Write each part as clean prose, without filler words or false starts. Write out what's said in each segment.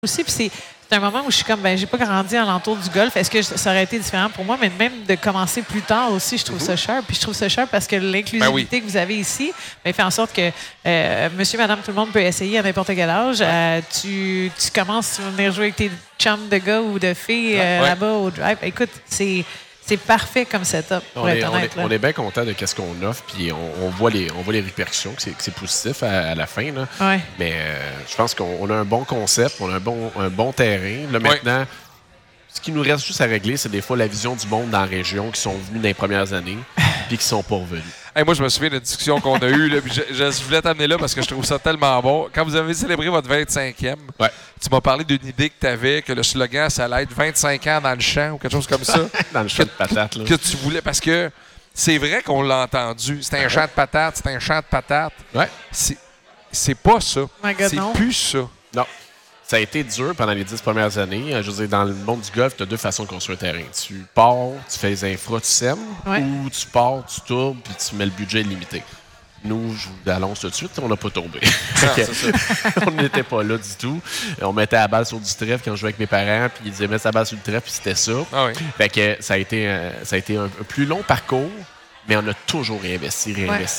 aussi. Puis c'est un moment où je suis comme, ben j'ai pas grandi alentour du golf. Est-ce que ça aurait été différent pour moi? Mais même de commencer plus tard aussi, je trouve ça cher. Puis je trouve ça cher parce que l'inclusivité que vous avez ici fait en sorte que monsieur, madame, tout le monde peut essayer à n'importe quel âge. Tu commences à venir jouer avec tes chums de gars ou de filles là-bas au drive. Écoute, c'est parfait comme setup, pour être honnête. On est bien content de ce qu'on offre, puis on voit les répercussions, que c'est positif à la fin. Là. Ouais. Mais je pense qu'on a un bon concept, on a un bon terrain. Là, maintenant, ce qui nous reste juste à régler, c'est des fois la vision du monde dans la région qui sont venus dans les premières années puis qui sont pas revenus. Hey, moi, je me souviens de la discussion qu'on a eue. Là, puis je voulais t'amener là parce que je trouve ça tellement bon. Quand vous avez célébré votre 25e, tu m'as parlé d'une idée que tu avais, que le slogan, ça allait être 25 ans dans le champ ou quelque chose comme ça. Dans le champ de patates. Là. Que tu voulais, parce que c'est vrai qu'on l'a entendu. C'est un champ de patates, c'est un champ de patates. Ouais. C'est pas ça. C'est non. plus ça. Non. Ça a été dur pendant les 10 premières années. Je veux dire, dans le monde du golf, tu as deux façons de construire un terrain. Tu pars, tu fais les infras, tu sèmes, ou tu pars, tu tournes, puis tu mets le budget limité. Nous, je vous annonce tout de suite, on n'a pas tombé. On n'était pas là du tout. On mettait la balle sur du trèfle quand je jouais avec mes parents, puis ils disaient mettre sa balle sur le trèfle, puis c'était ça. Fait que ça a été un plus long parcours, mais on a toujours réinvesti.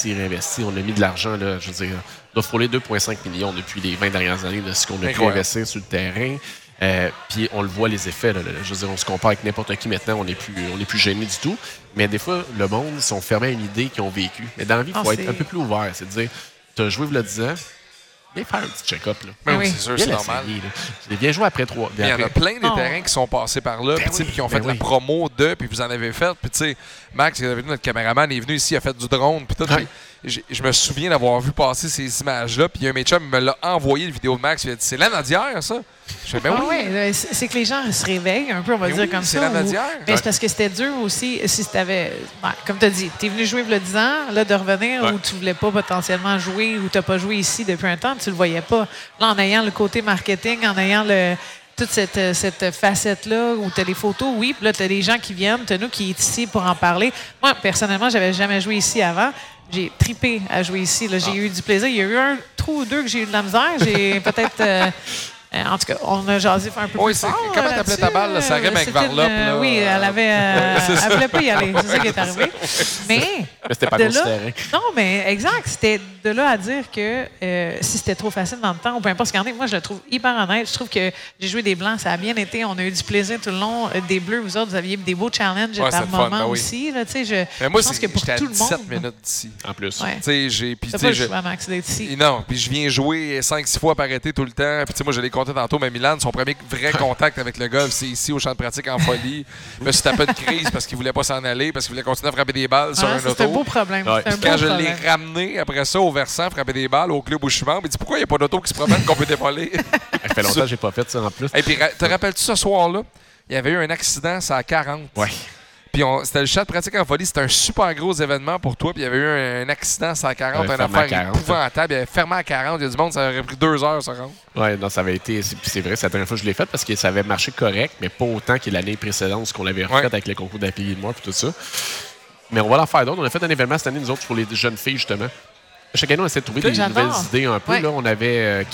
On a mis de l'argent, là, je veux dire, on a frôlé 2,5 millions depuis les 20 dernières années de ce qu'on a pu investir sur le terrain. Puis on le voit, les effets. Là, je veux dire, on se compare avec n'importe qui maintenant, on n'est plus gêné du tout. Mais des fois, le monde, ils sont fermés à une idée qu'ils ont vécue. Mais dans la vie, il faut être un peu plus ouvert. C'est de dire, tu as joué il y a 10 ans, viens faire un petit check-up. Là. Oui, c'est sûr, c'est normal. Viens jouer après 3. Il y en a plein des terrains qui sont passés par là, puis qui ont fait la promo de, puis vous en avez fait. Puis tu sais, Max, notre caméraman, est venu ici, il a fait du drone, puis tout. Je me souviens d'avoir vu passer ces images-là, puis un méchant me l'a envoyé, la vidéo de Max, il a dit, c'est l'année d'hier, ça? Je fais, ben oui. C'est que les gens se réveillent un peu, on va dire comme ça. C'est l'année d'hier. Mais c'est parce que c'était dur aussi, si tu avais, comme tu as dit, tu es venu jouer il y a 10 ans, là, de revenir où tu voulais pas potentiellement jouer, ou tu n'as pas joué ici depuis un temps, tu le voyais pas. Là, en ayant le côté marketing, en ayant toute cette facette-là où tu as les photos, oui, puis là, tu as des gens qui viennent, tu as nous qui est ici pour en parler. Moi, personnellement, j'avais jamais joué ici avant. J'ai tripé à jouer ici. J'ai eu du plaisir. Il y a eu un trou ou deux que j'ai eu de la misère. J'ai peut-être... en tout cas, on a jasé un peu plus fort. Comment t'appelais ta balle? Là? Ça rime avec Varlop. Oui, elle avait... elle voulait pas y aller. C'est ça qui est arrivé. Mais c'était pas considéré. Non, mais exact. C'était de là à dire que si c'était trop facile dans le temps, ou peu importe ce qu'il y en a, moi, je le trouve hyper honnête. Je trouve que j'ai joué des blancs, ça a bien été. On a eu du plaisir tout le long. Des bleus, vous autres, vous aviez des beaux challenges par moment aussi. Là, je pense que pour tout le monde... 17 minutes d'ici. En plus. T'as pas le choix, Max, d'être ici. Non, puis je viens jouer 5-6 fois par été tout le temps. Puis moi, je l'ai compté tantôt, mais Milan, son premier vrai contact avec le golf, c'est ici au champ de pratique en folie. Je me suis tapé de crise parce qu'il voulait pas s'en aller, parce qu'il voulait continuer à frapper des balles sur un auto. C'est un beau problème. Quand je l'ai ramené après ça au versant, frapper des balles au club où je suis membre, il dit pourquoi il n'y a pas d'auto qui se promène qu'on peut déballer? Ça fait longtemps que j'ai pas fait ça en plus. Et puis, te rappelles-tu ce soir-là? Il y avait eu un accident, ça à 40. Oui. Puis c'était le champ de pratique en folie. C'était un super gros événement pour toi. Puis il y avait eu un accident, ça à 40, une affaire épouvantable. Il avait fermé à 40. Il y a du monde, ça aurait pris 2 heures, ça rentre. Oui, non, ça avait été... C'est vrai, c'est la dernière fois que je l'ai fait parce que ça avait marché correct, mais pas autant que l'année précédente, ce qu'on avait refait avec le concours d'Appli de moi et tout ça. Mais on va en faire d'autres. On a fait un événement cette année, nous autres, pour les jeunes filles, justement. Chaque année, on essaie de trouver des nouvelles idées un peu. Là, on avait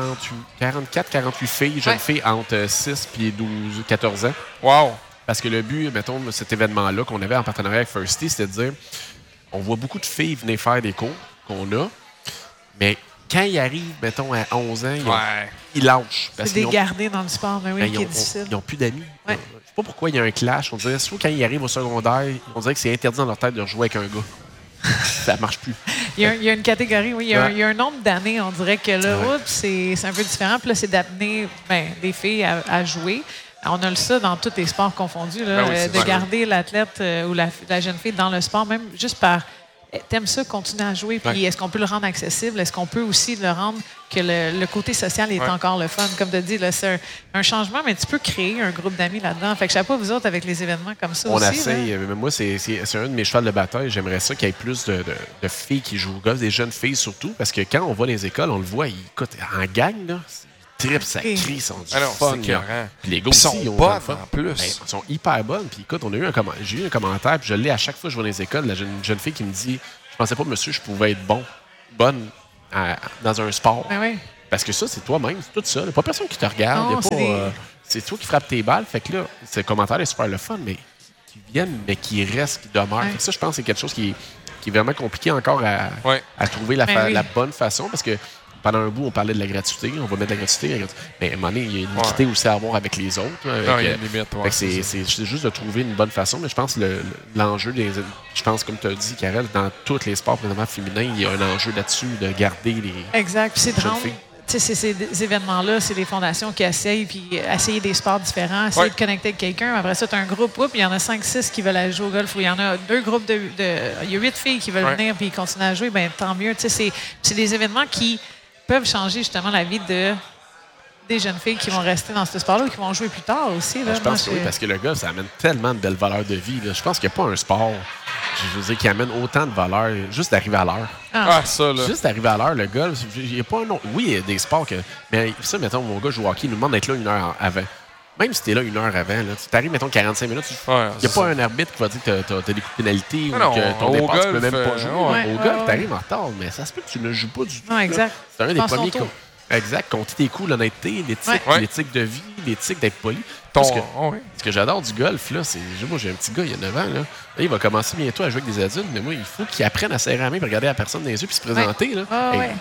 48 filles, jeunes filles entre 6 et 12, 14 ans. Wow! Parce que le but, mettons, de cet événement-là qu'on avait en partenariat avec Firsty, c'était de dire, on voit beaucoup de filles venir faire des cours qu'on a, mais quand ils arrivent, mettons, à 11 ans, ils lâchent. C'est des gardés dans le sport, mais oui, qui est difficile. Ils n'ont plus d'amis. Ouais. Je ne sais pas pourquoi il y a un clash. On dirait, soit quand ils arrivent au secondaire, on dirait que c'est interdit dans leur tête de jouer avec un gars. Ça marche plus. Il y a une catégorie, oui. Il y a un nombre d'années, on dirait que là, c'est un peu différent. Puis là, c'est d'amener des filles à jouer. On a ça dans tous les sports confondus, là, de garder l'athlète ou la jeune fille dans le sport, même juste par t'aimes ça, continuer à jouer, puis est-ce qu'on peut le rendre accessible? Est-ce qu'on peut aussi le rendre que le côté social est encore le fun? Comme tu as dit, là, c'est un changement, mais tu peux créer un groupe d'amis là-dedans. Fait que je sais pas, vous autres, avec les événements comme ça aussi. On essaye. Moi, c'est un de mes chevals de bataille. J'aimerais ça qu'il y ait plus de filles qui jouent au golf, des jeunes filles surtout, parce que quand on va dans les écoles, on le voit, en gang, là. Trip, ça crie, ils sont du fun. Puis les gars aussi, ils sont bonnes en plus. Ils sont hyper bonnes. Puis écoute, j'ai eu un commentaire, puis je l'ai à chaque fois que je vais dans les écoles, une jeune fille qui me dit, je pensais pas, monsieur, je pouvais être bonne dans un sport. Ben oui. Parce que ça, c'est toi-même, c'est tout ça. Il n'y a pas personne qui te regarde. Non, c'est toi qui frappes tes balles. Fait que là, ce commentaire est super le fun, mais qui viennent, mais qui restent, qui demeurent. Ouais. Ça, je pense que c'est quelque chose qui est vraiment compliqué encore à trouver la bonne façon. Parce que pendant un bout, on parlait de la gratuité. On va mettre de la gratuité. Mais à un moment donné, il y a une équité aussi à avoir avec les autres. Il y a une limite. C'est juste de trouver une bonne façon. Mais je pense que l'enjeu, je pense, comme tu as dit, Karel, dans tous les sports présentement féminins, il y a un enjeu là-dessus de garder les. Exact. Puis c'est de jeunes rendre. filles. Ces événements-là, c'est des fondations qui essayent des sports différents, essayer de connecter avec quelqu'un. Après ça, tu as un groupe, il y en a 5-6 qui veulent aller jouer au golf, ou il y en a 2 groupes il y a 8 filles qui veulent venir puis continuer à jouer, bien tant mieux. C'est des événements qui peuvent changer justement la vie des jeunes filles qui vont rester dans ce sport-là ou qui vont jouer plus tard aussi. Là. Je pense que oui, parce que le golf, ça amène tellement de belles valeurs de vie. Là. Je pense qu'il n'y a pas un sport qui amène autant de valeurs juste d'arriver à l'heure. Ça, là. Juste d'arriver à l'heure, le golf, il n'y a pas un autre. Oui, il y a des sports que. Mais ça, mettons, mon gars joue au hockey, il nous demande d'être là 1 heure avant. Même si tu es là 1 heure avant, tu arrives, mettons, 45 minutes, il n'y a pas un arbitre qui va dire que tu as des coups de pénalité ou que ton départ, tu peux même pas jouer. Au golf, tu arrives en retard, mais ça se peut que tu ne joues pas du tout. Non, exact. C'est un des premiers. Exact, compter tes coups, l'honnêteté, l'éthique de vie, l'éthique d'être poli. Ce que j'adore du golf, là, c'est. Moi, j'ai un petit gars, il y a 9 ans, là. Il va commencer bientôt à jouer avec des adultes, mais moi, il faut qu'il apprenne à serrer la main et regarder la personne dans les yeux puis se présenter. Là.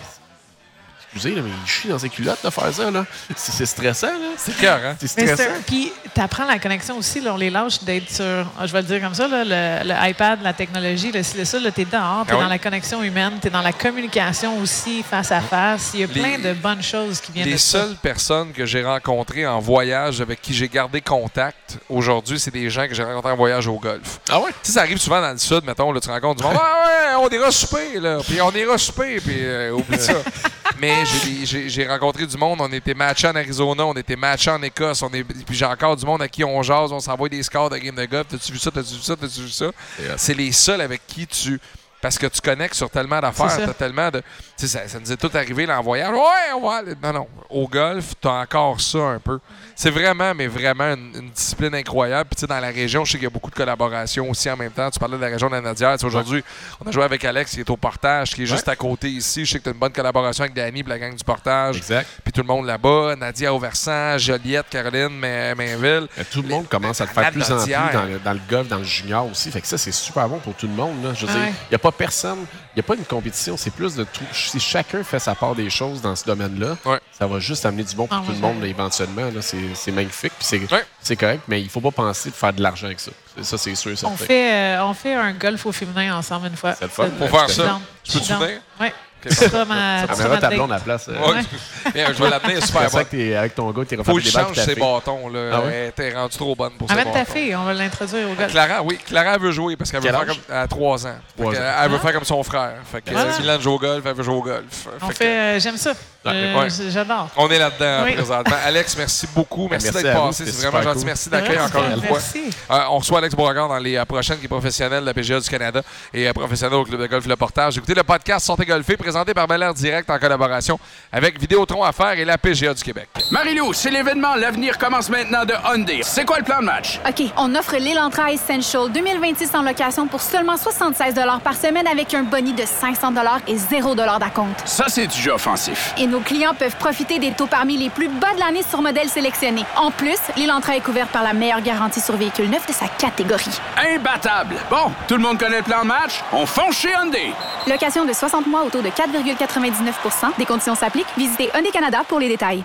Excusez, là, mais il chie dans ses culottes de faire ça. Là. C'est stressant. Là. C'est clair, hein? C'est stressant. Puis, tu apprends la connexion aussi. Là, on les lâche d'être sur, je vais le dire comme ça, là, le iPad, la technologie, tu es dehors, tu es dans la connexion humaine, tu es dans la communication aussi, face à face. Il y a plein de bonnes choses qui viennent de ça. Les seules personnes que j'ai rencontrées en voyage avec qui j'ai gardé contact aujourd'hui, c'est des gens que j'ai rencontrés en voyage au golf. Ah ouais? Tu sais, ça arrive souvent dans le sud, mettons, là, tu rencontres du monde. On ira souper, là. Puis on ira souper, puis oublie ça. Mais j'ai rencontré du monde, on était matchés en Arizona, on était matchés en Écosse, puis j'ai encore du monde à qui on jase, on s'envoie des scores de game de golf. T'as-tu vu ça, t'as-tu vu ça, t'as-tu vu ça? C'est les seuls avec qui parce que tu connectes sur tellement d'affaires, t'as tellement de. Tu sais, ça nous est tout arrivé là en voyage. Ouais, on va aller. Non. Au golf, t'as encore ça un peu. C'est vraiment, mais vraiment une discipline incroyable. Puis tu sais, dans la région, je sais qu'il y a beaucoup de collaboration aussi en même temps. Tu parlais de la région de la Nadière. Aujourd'hui, on a joué avec Alex qui est au Portage, qui est juste à côté ici. Je sais que tu as une bonne collaboration avec Danny et la gang du Portage. Exact. Puis tout le monde là-bas. Nadia au Versant, Joliette, Caroline, Mainville. Tout le monde commence à le faire plus en plus dans le golf, dans le junior aussi. Fait que ça, c'est super bon pour tout le monde. Là. Je veux dire, il n'y a pas personne, il n'y a pas une compétition. C'est plus de tout. Si chacun fait sa part des choses dans ce domaine-là, ça va juste amener du bon pour tout le monde là, éventuellement. Là, c'est magnifique. Puis c'est correct, mais il ne faut pas penser de faire de l'argent avec ça. Ça, c'est sûr. On fait un golf au féminin ensemble une fois. C'est le fun. Pour faire ça, je peux te soutenir? Oui. C'est pas ma ta blonde à la place. Bien, je vais l'amener, super bon. Avec ton gars, tu es faut que je change ses bâtons. Là. T'es rendu trop bonne pour ses bâtons. Amène ta fille, on va l'introduire au golf. Clara veut jouer parce qu'elle veut faire comme à 3 ans. Elle veut faire comme son frère. Fait que Milan joue au golf, elle veut jouer au golf. J'aime ça. J'adore. On est là-dedans présentement. Alex, merci beaucoup. Merci d'être passé. C'est vraiment gentil. Merci d'accueillir encore une fois. On reçoit Alex Beauregard dans les prochaines, qui est professionnel de la PGA du Canada et professionnel au Club de golf Le Portage. Écoutez le podcast Sortez golfer, présenté par Bel Air Direct en collaboration avec Vidéotron Affaires et la PGA du Québec. Marie-Lou, c'est l'événement L'avenir commence maintenant de Hyundai. C'est quoi le plan de match? OK, on offre l'Elantra Essential 2026 en location pour seulement 76 $ par semaine avec un boni de 500 $ et 0 $ d'acompte. Ça, c'est du jeu offensif. Et nos clients peuvent profiter des taux parmi les plus bas de l'année sur modèles sélectionnés. En plus, l'Elantra est couvert par la meilleure garantie sur véhicule neuf de sa catégorie. Imbattable! Bon, tout le monde connaît le plan de match? On fonce chez Hyundai! Location de 60 mois au taux de 4,99 %. Des conditions s'appliquent. Visitez Hyundai Canada pour les détails.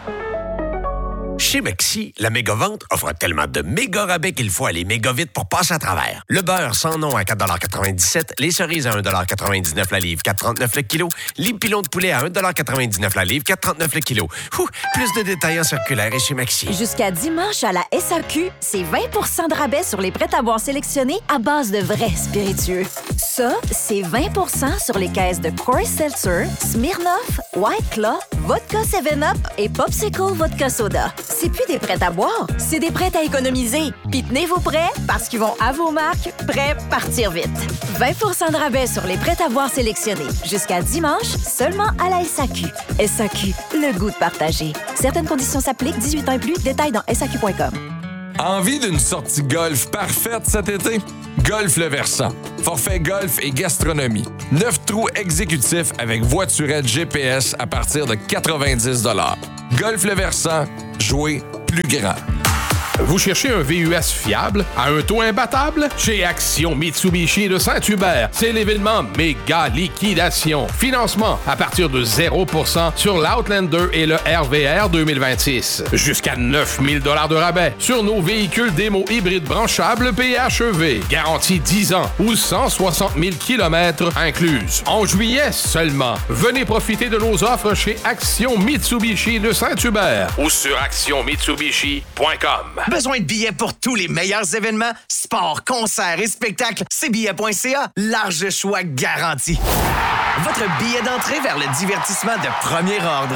Chez Maxi, la méga-vente offre tellement de méga rabais qu'il faut aller méga vite pour passer à travers. Le beurre sans nom à 4,97 $, les cerises à 1,99 $ la livre, 4,39 le kilo, les pilons de poulet à 1,99 $ la livre, 4,39 le kilo. Plus de détails en circulaire et chez Maxi. Jusqu'à dimanche à la SAQ, c'est 20 % de rabais sur les prêts-à-boire sélectionnés à base de vrais spiritueux. Ça, c'est 20 % sur les caisses de Coors Seltzer, Smirnoff, White Claw, Vodka 7-Up et Popsicle Vodka Soda. C'est plus des prêts à boire, c'est des prêts à économiser. Puis tenez-vous prêts parce qu'ils vont à vos marques, prêts partir vite. 20 % de rabais sur les prêts à boire sélectionnés. Jusqu'à dimanche, seulement à la SAQ. SAQ, le goût de partager. Certaines conditions s'appliquent, 18 ans et plus. Détails dans SAQ.com. Envie d'une sortie golf parfaite cet été? Golf Le Versant. Forfait golf et gastronomie. 9 trous exécutifs avec voiturette GPS à partir de 90 $. Golf Le Versant, jouer plus grand. Vous cherchez un VUS fiable à un taux imbattable? Chez Action Mitsubishi de Saint-Hubert, c'est l'événement méga liquidation. Financement à partir de 0% sur l'Outlander et le RVR 2026. Jusqu'à 9 000 $ de rabais sur nos véhicules démo hybrides branchables PHEV. Garantie 10 ans ou 160 000 km incluses. En juillet seulement, venez profiter de nos offres chez Action Mitsubishi de Saint-Hubert ou sur actionmitsubishi.com. Besoin de billets pour tous les meilleurs événements? Sport, concerts et spectacles, cbillets.ca. Large choix garanti. Votre billet d'entrée vers le divertissement de premier ordre.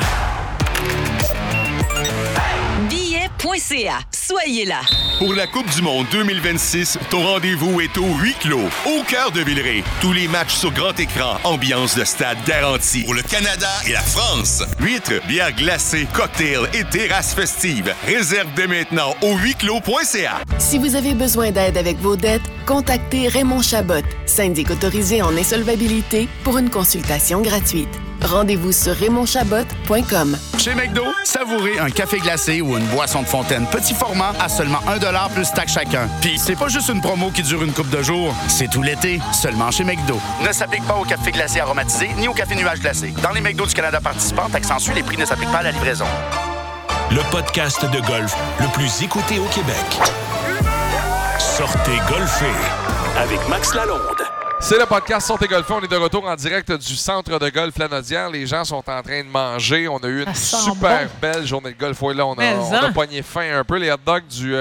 Billets.ca. Soyez là. Pour la Coupe du Monde 2026, ton rendez-vous est au huis clos, au cœur de Villeray. Tous les matchs sur grand écran, ambiance de stade garantie. Pour le Canada et la France. Huîtres, bières glacées, cocktails et terrasses festives. Réserve dès maintenant au huisclos.ca. Si vous avez besoin d'aide avec vos dettes, contactez Raymond Chabot, syndic autorisé en insolvabilité, pour une consultation gratuite. Rendez-vous sur RaymondChabot.com. Chez McDo, savourez un café glacé ou une boisson de fontaine petit format à seulement 1 $ plus taxe chacun. Puis c'est pas juste une promo qui dure une couple de jours, c'est tout l'été, seulement chez McDo. Ne s'applique pas au café glacé aromatisé ni au café nuage glacé. Dans les McDo du Canada participants, accentuent, les prix ne s'appliquent pas à la livraison. Le podcast de golf le plus écouté au Québec. Sortez golfer avec Max Lalonde. C'est le podcast Sortez golfer. On est de retour en direct du centre de golf Lanaudière. Les gens sont en train de manger. On a eu une super belle journée de golf. Ouais, là, on a pogné fin un peu. Les hot dogs du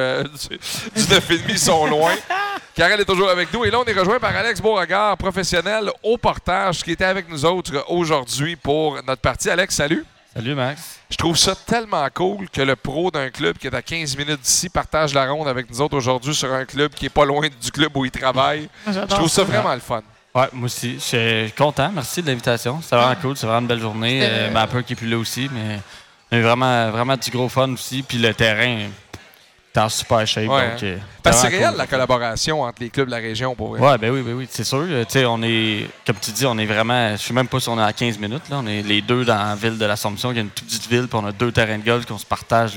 9,5 sont loin. Karel est toujours avec nous. Et là, on est rejoint par Alex Beauregard, professionnel au portage, qui était avec nous autres aujourd'hui pour notre partie. Alex, salut. Salut, Max. Je trouve ça tellement cool que le pro d'un club qui est à 15 minutes d'ici partage la ronde avec nous autres aujourd'hui sur un club qui est pas loin du club où il travaille. Je trouve ça vraiment le fun. Ouais, moi aussi. Je suis content. Merci de l'invitation. C'est vraiment cool. C'est vraiment une belle journée. Mapper qui est plus là aussi, mais on a eu vraiment du gros fun aussi. Puis le terrain est en super shape. Ouais, donc, parce que c'est réel la collaboration entre les clubs de la région pour vrai. Ouais, ben oui, c'est sûr. On est, comme tu dis, on est vraiment. Je sais même pas si on est à 15 minutes. Là. On est les deux dans la ville de l'Assomption, qui est une toute petite ville, puis on a 2 terrains de golf qu'on se partage.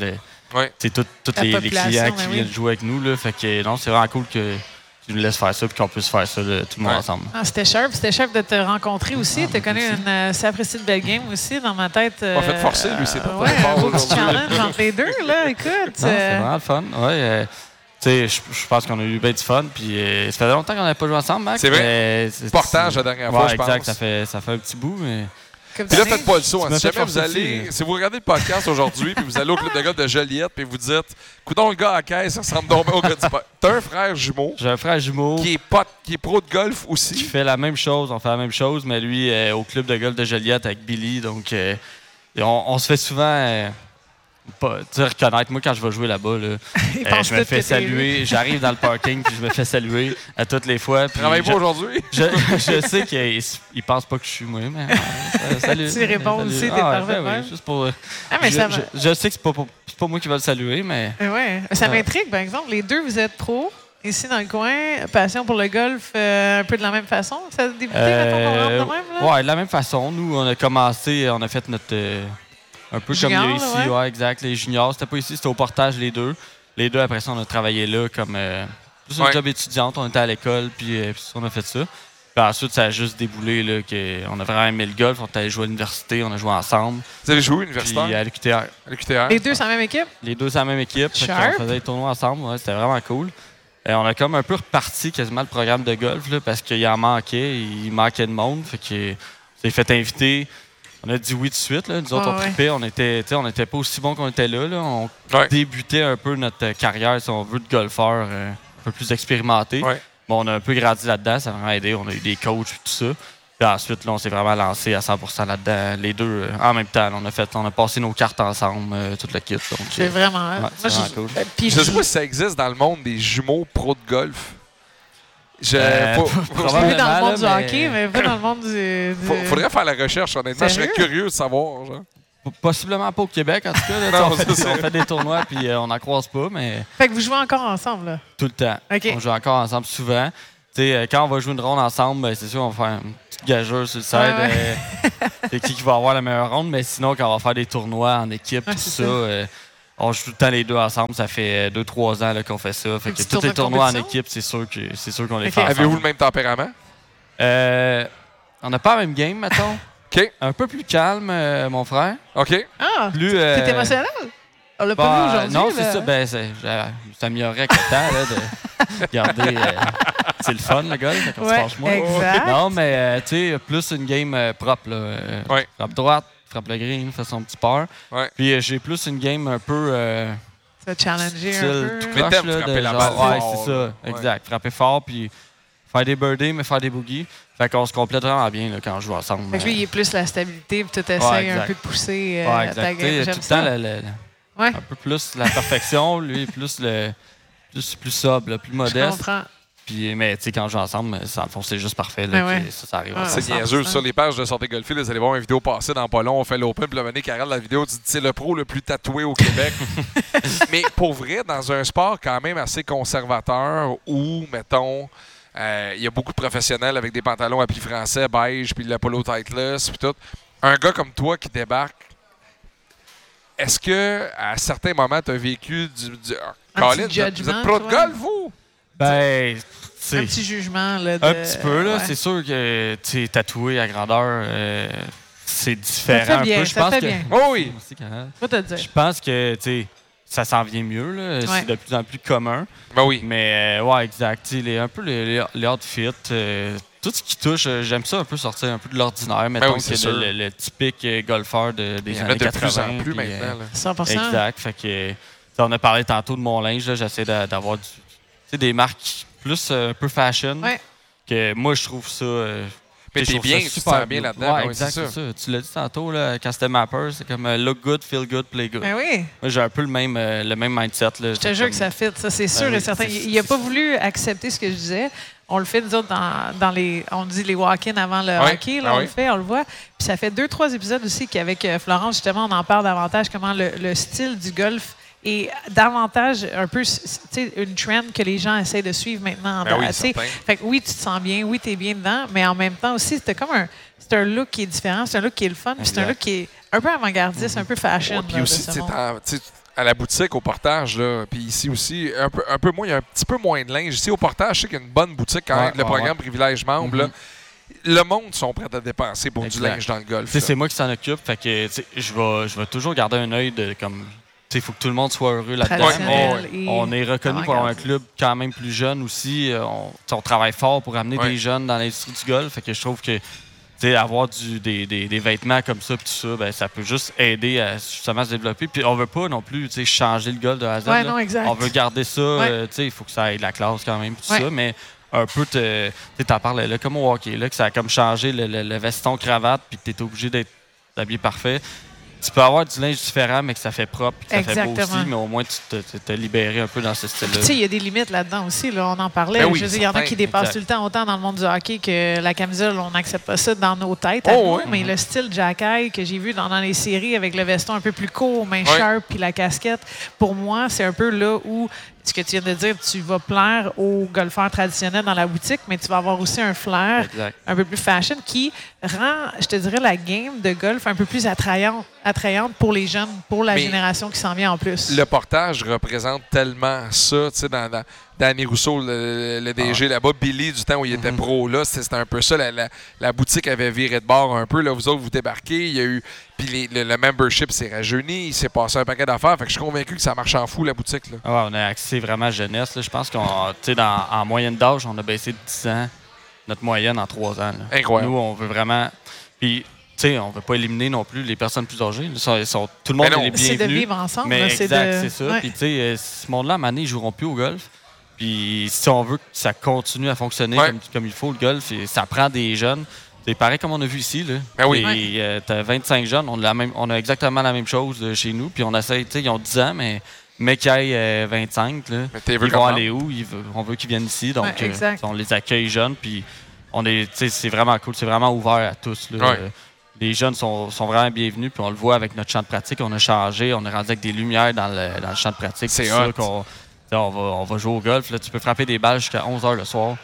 Tous les clients qui viennent jouer avec nous. Là, fait que non, c'est vraiment cool que tu nous laisses faire ça, puis qu'on puisse faire ça tout le monde ensemble. Ah, c'était sharp de te rencontrer aussi. Tu as connu une sacrée de belle game aussi dans ma tête. On fait forcer, lui, c'est pas un beau petit challenge entre les deux, là. Écoute. C'est vraiment le fun. Ouais. Je pense qu'on a eu bien du fun. Puis ça fait longtemps qu'on n'avait pas joué ensemble, Max. C'est vrai. Portage la dernière fois, je pense. Exact. Ça fait un petit bout, mais. Puis là, faites pas le saut. Si jamais vous allez, si vous regardez le podcast aujourd'hui, puis vous allez au club de golf de Joliette, puis vous dites, coudonc, le gars à caisse, ça ressemble donc au gars du podcast. T'as un frère jumeau. J'ai un frère jumeau. Qui est pro de golf aussi. Qui fait la même chose. On fait la même chose, mais lui, au club de golf de Joliette avec Billy. Donc, on se fait souvent. Reconnaître, moi quand je vais jouer là-bas, je me fais saluer, j'arrive dans le parking puis je me fais saluer à toutes les fois. Tu travailles pas aujourd'hui? Je sais qu'il pense pas que je suis moi, mais salut. Tu réponds aussi, t'es parfait. Oui, juste pour. Je sais que c'est pas moi qui va le saluer, mais. Ouais, ça m'intrigue, par exemple. Les deux, vous êtes pros. Ici, dans le coin, passion pour le golf, un peu de la même façon? Ça a débuté, mettons, qu'on rentre de même? Là? Ouais, de la même façon. Nous, on a commencé, on a fait notre. Un peu junior, comme il y a ici, ouais, exact. Les juniors, c'était pas ici, c'était au portage, les deux. Les deux, après ça, on a travaillé là comme plus un job étudiante. On était à l'école, puis on a fait ça. Puis ensuite, ça a juste déboulé, là, on a vraiment aimé le golf. On est allé jouer à l'université, on a joué ensemble. Vous avez joué universitaire? Puis à l'UQTR. Les deux, c'est la même équipe? Les deux, c'est la même équipe. On faisait des tournois ensemble, ouais, c'était vraiment cool. On a comme un peu reparti quasiment le programme de golf, là, parce qu'il en manquait, il manquait de monde. Fait que s'est fait inviter. On a dit oui tout de suite. Là. Nous autres, on trippait. On était pas aussi bons qu'on était là. On débutait un peu notre carrière, si on veut, de golfeur un peu plus expérimenté. Ouais. Bon, on a un peu grandi là-dedans. Ça a vraiment aidé. On a eu des coachs et tout ça. Puis ensuite, là, on s'est vraiment lancé à 100% là-dedans. Les deux, en même temps. On a passé nos cartes ensemble, tout le kit. C'est vraiment... c'est vraiment cool. Je sais pas si ça existe dans le monde des jumeaux pro de golf. J'ai vu dans le monde du hockey, mais pas dans le monde du... Faudrait faire la recherche, honnêtement. Je serais curieux de savoir. Genre. Possiblement pas au Québec, en tout cas. On fait des tournois, puis on n'en croise pas, mais... Fait que vous jouez encore ensemble, là? Tout le temps. Okay. On joue encore ensemble souvent. quand on va jouer une ronde ensemble, ben, c'est sûr, on va faire une petite gageure sur le side. C'est qui va avoir la meilleure ronde. Mais sinon, quand on va faire des tournois en équipe, tout ça, on joue tout le temps les deux ensemble. Ça fait 2-3 ans là, qu'on fait ça. Fait que tous les tournois en équipe, c'est sûr qu'on les fait ensemble. Avez-vous le même tempérament? On n'a pas la même game, mettons. OK. Un peu plus calme, mon frère. OK. Ah, plus, t'es émotionnel? On l'a pas vu aujourd'hui. Non, c'est ça. Ben, ça m'améliorerait avec le temps là, de garder... c'est le fun, le golf, quand on se fâche moins. Exact. Non, mais tu sais, plus une game propre. Là, frappe droite, frappe le green, fait son petit peur. Puis j'ai plus une game un peu... ça va challenger un peu. Tout croche, là, frapper la genre, balle c'est ça. Exact. Frapper fort, puis faire des birdies, mais faire des boogies. Fait qu'on se complète vraiment bien là, quand on joue ensemble. Fait que lui, il est plus la stabilité, puis tu essaies un peu de pousser ta game. Tout le temps, un peu plus la perfection, lui, plus sobre, plus modeste. Je comprends. Puis, mais tu sais, quand on joue ensemble, dans le fond, c'est juste parfait. Là, ça arrive. C'est niaiseux. Sur les pages de Sortez Golfer, vous allez voir une vidéo passer dans pas long. On fait l'open, puis là, qui regarde la vidéo, dit c'est le pro le plus tatoué au Québec. Mais pour vrai, dans un sport quand même assez conservateur où, mettons, il y a beaucoup de professionnels avec des pantalons à plis français, beige, puis le polo tightless, puis tout. Un gars comme toi qui débarque, est-ce que à certains moments, tu as vécu Colin, vous êtes pro de golf, vous? Ben, un petit jugement. Là, un petit peu, là. C'est sûr que tu es tatoué à grandeur, c'est différent. Ça fait bien, je pense que... bien. Oh oui! Faut te dire. Je pense que, tu sais, ça s'en vient mieux, là. C'est de plus en plus commun. Ben oui. Mais, exact. Un peu les outfits, tout ce qui touche, j'aime ça un peu sortir un peu de l'ordinaire. Mettons que c'est le typique golfeur des années 80. De plus en plus maintenant. 100%. Exact. Fait que, on a parlé tantôt de mon linge. J'essaie d'avoir des marques plus un peu fashion. Que moi, je trouve ça... mais t'es bien, tu te sens bien là-dedans. Ouais, exact, c'est ça. Tu l'as dit tantôt, là, quand c'était Mapper, c'est comme look good, feel good, play good. Ben oui. Moi, j'ai un peu le même mindset. Là. Je te jure que ça fit, ça, c'est sûr et certain. Il n'a pas voulu accepter ce que je disais. On le fait, nous autres, dans les... On dit les walk-in avant le hockey. Là, on le fait, on le voit. Puis ça fait 2-3 épisodes aussi qu'avec Florence, justement, on en parle davantage, comment le style du golf est davantage un peu une trend que les gens essaient de suivre maintenant. Fait que oui, tu te sens bien, oui, tu es bien dedans, mais en même temps aussi, c'est un look qui est différent, c'est un look qui est le fun, puis c'est un look qui est un peu avant-gardiste, un peu fashion. Puis aussi, à la boutique, au portage, là, puis ici aussi, un peu moins, il y a un petit peu moins de linge. Ici, au portage, je sais qu'il y a une bonne boutique quand même, le programme Privilège Membre. Là, le monde sont prêts à dépenser pour du linge dans le golf. C'est moi qui s'en occupe, fait que je vais toujours garder un œil de comme... Il faut que tout le monde soit heureux là-dedans. On est reconnu pour avoir un club quand même plus jeune aussi. On travaille fort pour amener des jeunes dans l'industrie du golf. Fait que je trouve que avoir des vêtements comme ça, tout ça, ben, ça peut juste aider à justement se développer. Puis on veut pas non plus changer le golf de A à Z. Non, exact. On veut garder ça. Il faut que ça ait de la classe quand même, tout ça. Mais un peu, t'en parles là, comme au hockey, là, que ça a comme changé le veston cravate, puis que t'es obligé d'être habillé parfait. Tu peux avoir du linge différent, mais que ça fait propre, que ça fait beau aussi, mais au moins tu t'es libéré un peu dans ce style-là. Tu sais, il y a des limites là-dedans aussi. Là, on en parlait. Je veux dire, il y en a qui dépassent tout le temps autant dans le monde du hockey que la camisole. On n'accepte pas ça dans nos têtes. Mais le style Jack-Eye que j'ai vu dans les séries avec le veston un peu plus court, main sharp, puis la casquette, pour moi, c'est un peu là où ce que tu viens de dire, tu vas plaire aux golfeurs traditionnels dans la boutique, mais tu vas avoir aussi un flair un peu plus fashion qui rend, je te dirais, la game de golf un peu plus attrayante pour les jeunes, pour la génération qui s'en vient en plus. Le portage représente tellement ça, tu sais, dans Danny Rousseau, le DG là-bas, Billy, du temps où il était pro, là, c'était un peu ça. La boutique avait viré de bord un peu. Là, vous autres, vous débarquez, il y a eu... Puis le membership s'est rajeuni, il s'est passé un paquet d'affaires. Fait que je suis convaincu que ça marche en fou, la boutique. Là. On a axé vraiment jeunesse. Là. Je pense qu'en moyenne d'âge, on a baissé de 10 ans notre moyenne en 3 ans. Là. Incroyable. Nous, on veut vraiment... Puis, on ne veut pas éliminer non plus les personnes plus âgées. Tout le monde est les bienvenus. C'est de vivre ensemble. Mais là, c'est ça. Puis, ce monde-là, à un moment donné, ils ne joueront plus au golf. Puis, si on veut que ça continue à fonctionner comme il faut, le golf, ça prend des jeunes. C'est pareil comme on a vu ici. Là. Tu as 25 jeunes, on a exactement la même chose chez nous. Puis on essaie, ils ont 10 ans, mais qu'ils aient 25, là, ils vont aller où? On veut qu'ils viennent ici. Donc, on les accueille jeunes. Puis c'est vraiment cool. C'est vraiment ouvert à tous. Là. Les jeunes sont vraiment bienvenus. Puis on le voit avec notre champ de pratique. On a changé. On est rendu avec des lumières dans le champ de pratique. C'est sûr qu'on on va jouer au golf. Là. Tu peux frapper des balles jusqu'à 11h le soir.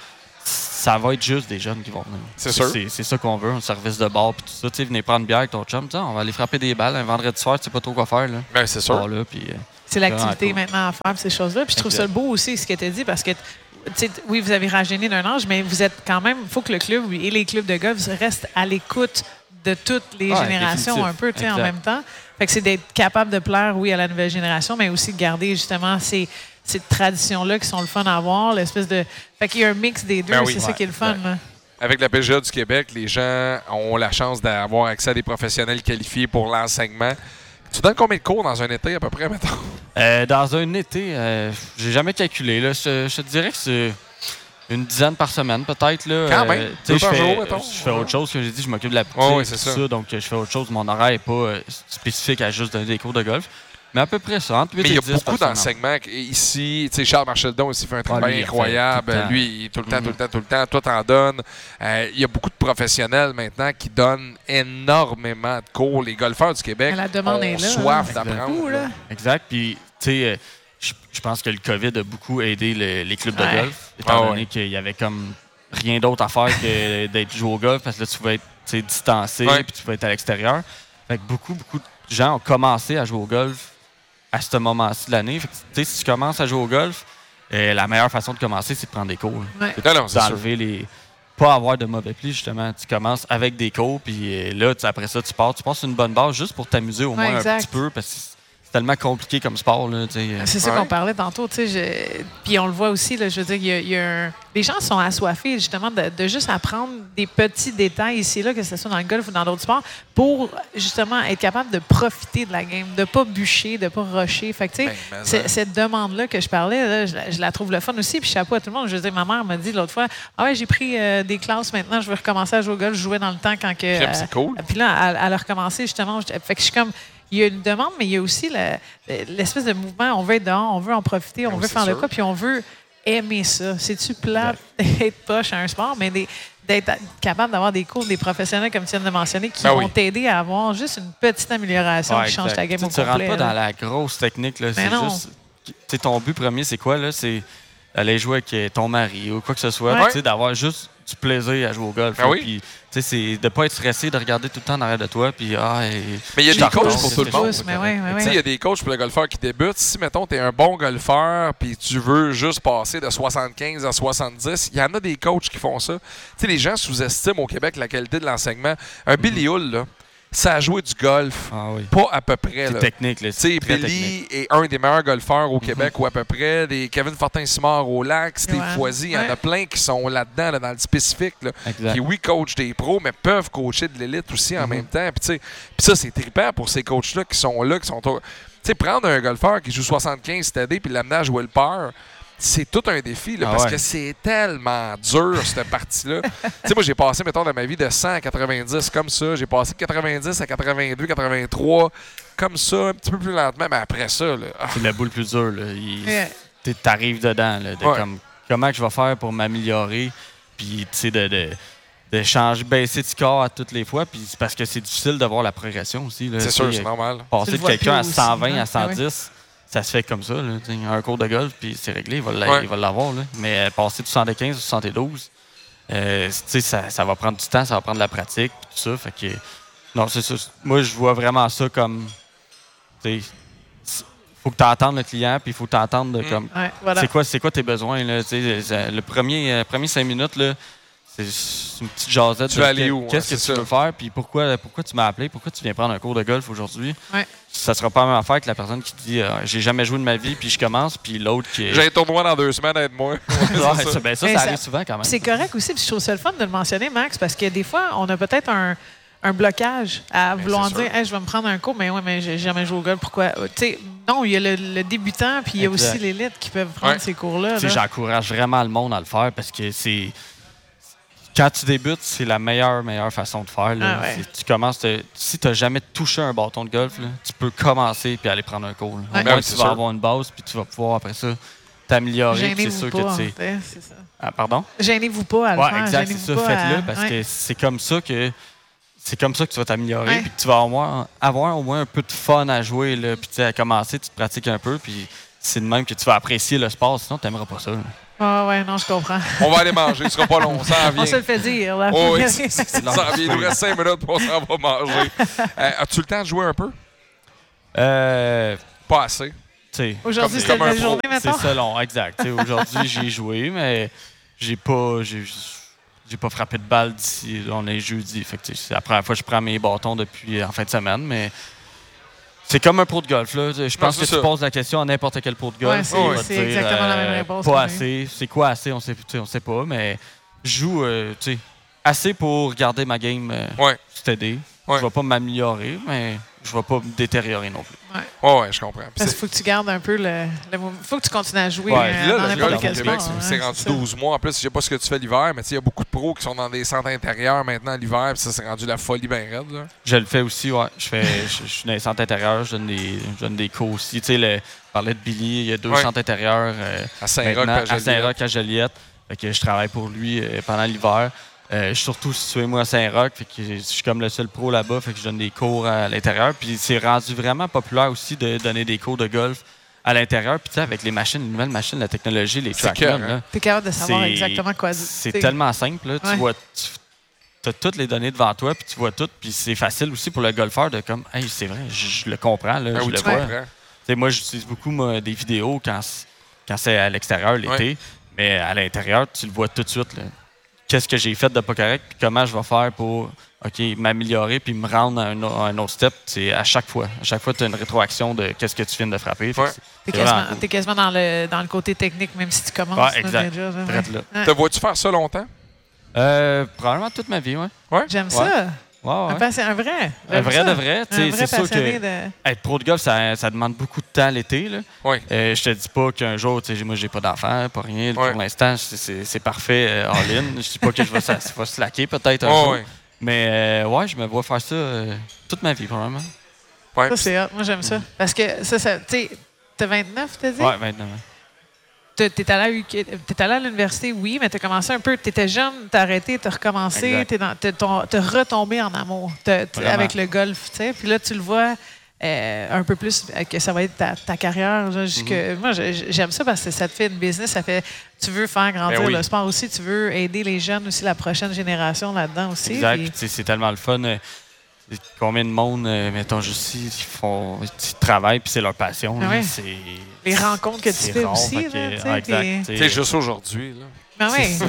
ça va être juste des jeunes qui vont venir. C'est sûr. C'est ça qu'on veut, un service de bar, puis tout ça. Tu sais, venez prendre une bière avec ton chum, on va aller frapper des balles un vendredi soir, tu sais pas trop quoi faire. Là. Ben, c'est sûr. Là, puis, c'est l'activité maintenant à faire, ces choses-là. Puis je trouve ça beau aussi, ce que tu as dit, parce que, oui, vous avez rajeuni d'un âge, mais vous êtes quand même, il faut que le club et les clubs de golf restent à l'écoute de toutes les générations un peu, en même temps. Fait que c'est d'être capable de plaire, oui, à la nouvelle génération, mais aussi de garder justement ces traditions-là qui sont le fun à avoir, l'espèce de... Fait qu'il y a un mix des deux, c'est ça qui est le fun. Là. Avec la PGA du Québec, les gens ont la chance d'avoir accès à des professionnels qualifiés pour l'enseignement. Tu donnes combien de cours dans un été à peu près, mettons? Dans un été, j'ai jamais calculé. Là. Je te dirais que c'est une dizaine par semaine, peut-être. Là. Quand même. Je fais autre chose que j'ai dit. Je m'occupe de la boutique. C'est ça. Donc, je fais autre chose. Mon horaire n'est pas spécifique à juste donner des cours de golf. Mais à peu près ça, entre 8 mais et 10. Mais il y a beaucoup d'enseignements ici. Tu sais, Charles Marcheldon ici fait un travail incroyable. Lui, tout le temps. Toi, t'en donnes. Il y a beaucoup de professionnels maintenant qui donnent énormément de cours. Les golfeurs du Québec ont soif d'apprendre. Exact. Puis, tu sais, je pense que le COVID a beaucoup aidé les clubs de golf, étant donné qu'il y avait comme rien d'autre à faire que d'être joué au golf, parce que là, tu pouvais être distancé puis tu pouvais être à l'extérieur. Fait que beaucoup de gens ont commencé à jouer au golf à ce moment-ci de l'année. Si tu commences à jouer au golf, la meilleure façon de commencer, c'est de prendre des cours. D'enlever les... Pas avoir de mauvais plis, justement. Tu commences avec des cours, puis là, après ça, tu pars sur une bonne base juste pour t'amuser au moins un petit peu, parce que c'est tellement compliqué comme sport. Là, c'est ça qu'on parlait tantôt. Puis on le voit aussi, là, je veux dire, les gens sont assoiffés justement de juste apprendre des petits détails ici et là, que ce soit dans le golf ou dans d'autres sports, pour justement être capable de profiter de la game, de ne pas bûcher, de ne pas rusher. Fait que, cette demande-là que je parlais, là, je la trouve le fun aussi. Puis chapeau à tout le monde. Je veux dire, ma mère m'a dit l'autre fois, j'ai pris des classes maintenant, je vais recommencer à jouer au golf. Je jouais dans le temps quand que. C'est cool. Puis là, elle a recommencé justement. Fait que je suis comme. Il y a une demande, mais il y a aussi l'espèce de mouvement. On veut être dehors, on veut en profiter, on veut faire le cas, puis on veut aimer ça. C'est-tu plate d'être poche à un sport, mais d'être capable d'avoir des cours, des professionnels, comme tu viens de mentionner, qui vont t'aider à avoir juste une petite amélioration qui change ta game au complet. Tu ne rentres pas dans la grosse technique. Là. C'est juste, ton but premier, c'est quoi? Là? C'est aller jouer avec ton mari ou quoi que ce soit. D'avoir juste du plaisir à jouer au golf. Puis, c'est de ne pas être stressé, de regarder tout le temps en arrière de toi. Puis, mais il y a des coachs pour tout le monde. Il y a des coachs pour le golfeur qui débute. Si, mettons, tu es un bon golfeur puis tu veux juste passer de 75 à 70, il y en a des coachs qui font ça. T'sais, les gens sous-estiment au Québec la qualité de l'enseignement. Un Billy Hull, là, ça a joué du golf, pas à peu près. C'est technique. Billy est un des meilleurs golfeurs au Québec, ou à peu près. Des Kevin Fortin-Simard au lac, Steve Foisy, il y en a plein qui sont là-dedans, là, dans le spécifique, là, qui, coachent des pros, mais peuvent coacher de l'élite aussi en même temps. Puis ça, c'est trippant pour ces coachs-là qui sont là, qui sont... prendre un golfeur qui joue 75 cette année puis l'amener à jouer le par, c'est tout un défi, là, parce que c'est tellement dur, cette partie-là. Moi, j'ai passé, mettons, dans ma vie de 100 à 90 comme ça. J'ai passé de 90 à 82, 83 comme ça, un petit peu plus lentement. Mais après ça... C'est la boule plus dure. T'arrives dedans. Là, comment je vais faire pour m'améliorer? Puis, tu sais, de changer, baisser de score à toutes les fois. Puis c'est parce que c'est difficile de voir la progression aussi. Là, c'est sûr, c'est normal. Passer de quelqu'un à 120 à 110... Ça se fait comme ça. Là. Un cours de golf, puis c'est réglé, il va l'avoir. Là. Mais passer de 75 ou 72, ça va prendre du temps, ça va prendre de la pratique, tout ça. Fait que, non, c'est ça. Moi, je vois vraiment ça comme... Il faut que tu entendes le client, puis il faut que tu entendes comme... C'est quoi tes besoins? Là, le premier 5 minutes, là, c'est une petite jasette. Tu vas aller où? Qu'est-ce que tu veux faire? Puis pourquoi tu m'as appelé? Pourquoi tu viens prendre un cours de golf aujourd'hui? Ça sera pas la même affaire que la personne qui dit j'ai jamais joué de ma vie, puis je commence, puis l'autre qui est... J'ai un tournoi dans 2 semaines, aide-moi. ça arrive souvent quand même. C'est correct aussi, puis je trouve ça le fun de le mentionner, Max, parce que des fois, on a peut-être un blocage à vouloir dire je vais me prendre un cours, mais j'ai jamais joué au golf. Pourquoi? Non, il y a le débutant, puis il y a aussi l'élite qui peuvent prendre ces cours-là. J'encourage vraiment le monde à le faire parce que c'est... Quand tu débutes, c'est la meilleure façon de faire. Là. Tu commences, si tu n'as jamais touché un bâton de golf, là, tu peux commencer puis aller prendre un cours. Au moins, tu vas avoir une base puis tu vas pouvoir après ça t'améliorer. C'est sûr que tu sais. Pardon? Gênez-vous pas à le faire. Exact, c'est ça. Faites-le parce que c'est comme ça que tu vas t'améliorer. Puis tu vas avoir au moins un peu de fun à jouer. Là, puis à commencer, tu te pratiques un peu. Puis c'est de même que tu vas apprécier le sport. Sinon, tu n'aimeras pas ça. Là. Ah ouais, non, je comprends. On va aller manger, ce sera pas long, ça en vient. On se le fait dire. Là. Oh, oui, ça en vient. Il nous reste 5 minutes, puis on s'en va manger. As-tu le temps de jouer un peu? Pas assez. Aujourd'hui, c'était la journée, maintenant? C'est ça, long, exact. Aujourd'hui, j'ai joué, mais j'ai pas frappé de balle d'ici. On est jeudi. Fait que c'est la première fois que je prends mes bâtons depuis en fin de semaine, mais c'est comme un pro de golf. Là. Je pense que tu poses la question à n'importe quel pro de golf. Ouais, c'est exactement la même réponse. Pas assez. C'est quoi assez? On sait pas, mais je joue assez pour garder ma game steady. Je vais pas m'améliorer, mais je vais pas me détériorer non plus. Ouais, je comprends. Parce qu'il faut que tu gardes un peu le faut que tu continues à jouer dans n'importe quel sport. C'est rendu 12 mois. En plus, je sais pas ce que tu fais l'hiver, mais il y a beaucoup de pros qui sont dans des centres intérieurs maintenant l'hiver, puis ça, c'est rendu la folie bien raide. Là. Je le fais aussi, ouais. Je suis dans les centres intérieurs, je donne des cours aussi. Tu sais, je parlais de Billy, il y a 2 centres intérieurs à Saint-Roch, à Joliette. Fait que je travaille pour lui pendant l'hiver. Je suis surtout situé, moi, à Saint-Roch. Fait que je suis comme le seul pro là-bas. Fait que je donne des cours à l'intérieur. Puis c'est rendu vraiment populaire aussi de donner des cours de golf à l'intérieur. Puis tu sais, avec les nouvelles machines, la technologie, les TrackMan. Tu es capable de savoir exactement quoi dire. C'est tellement simple. Là. Tu as toutes les données devant toi, puis tu vois tout. Puis c'est facile aussi pour le golfeur de comme, hey, c'est vrai, je le comprends. Là, je le vois. Moi, j'utilise beaucoup des vidéos quand c'est à l'extérieur l'été. Mais à l'intérieur, tu le vois tout de suite. Là. Qu'est-ce que j'ai fait de pas correct, puis comment je vais faire pour m'améliorer puis me rendre à un autre step. C'est à chaque fois. À chaque fois, tu as une rétroaction de qu'est-ce que tu viens de frapper. T'es quasiment dans le côté technique, même si tu commences. Ouais, exact. Te vois-tu faire ça longtemps? Probablement toute ma vie, oui. J'aime ça. C'est un vrai. Un vrai de vrai. C'est sûr que être pro de golf, ça demande beaucoup de temps l'été. Je te dis pas qu'un jour, moi, j'ai pas d'enfant, pas rien. Pour l'instant, c'est parfait all-in. Je dis pas que je vais slacker peut-être un jour. Mais je me vois faire ça toute ma vie, probablement. Ça, c'est hot. Moi, j'aime ça. Parce que t'as 29, t'as dit? Oui, 29 ans. T'es allé à l'université, oui, mais t'as commencé un peu. T'étais jeune, t'as arrêté, t'as recommencé, t'es retombé en amour avec le golf, tu sais. Puis là, tu le vois un peu plus que ça va être ta carrière. Moi, j'aime ça parce que ça te fait une business, tu veux faire grandir le sport aussi, tu veux aider les jeunes aussi, la prochaine génération là-dedans aussi. Exact. Puis c'est tellement le fun. Combien de monde, mettons, juste ici, ils travaillent, puis c'est leur passion. Ah les rencontres que tu fais aussi. C'est juste aujourd'hui. Ben oui,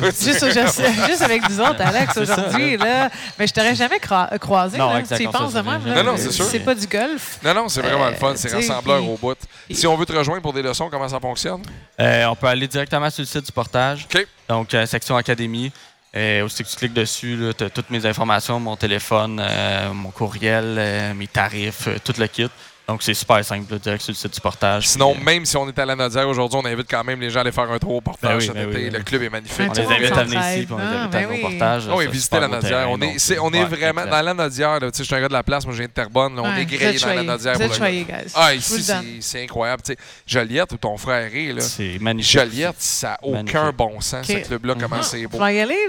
juste avec nous autres, Alex, aujourd'hui. Là. Mais je t'aurais jamais croisé. Tu y penses de même. Non, c'est sûr. C'est pas du golf. Non, c'est vraiment le fun. C'est rassembleur au bout. Si on veut te rejoindre pour des leçons, comment ça fonctionne? On peut aller directement sur le site du portage. Donc, section Académie. Aussi que tu cliques dessus, tu as toutes mes informations, mon téléphone, mon courriel, mes tarifs, tout le kit. Donc, c'est super simple, direct sur le site du portage. Sinon, même si on est à la Nodière aujourd'hui, on invite quand même les gens à aller faire un tour au portage cet été. Le club est magnifique. On les invite à venir ici, puis on les invite à venir au portage. Oui, visiter la Nodière. On est vraiment dans la Nodière. Je suis un gars de la place, moi je viens de Terrebonne. On est grillé dans la Nodière. Vous êtes choyés, guys. Ici, c'est incroyable. Joliette, où ton frère est, là. C'est magnifique. Joliette, ça n'a aucun bon sens, ce club-là, comment c'est beau. On va y aller,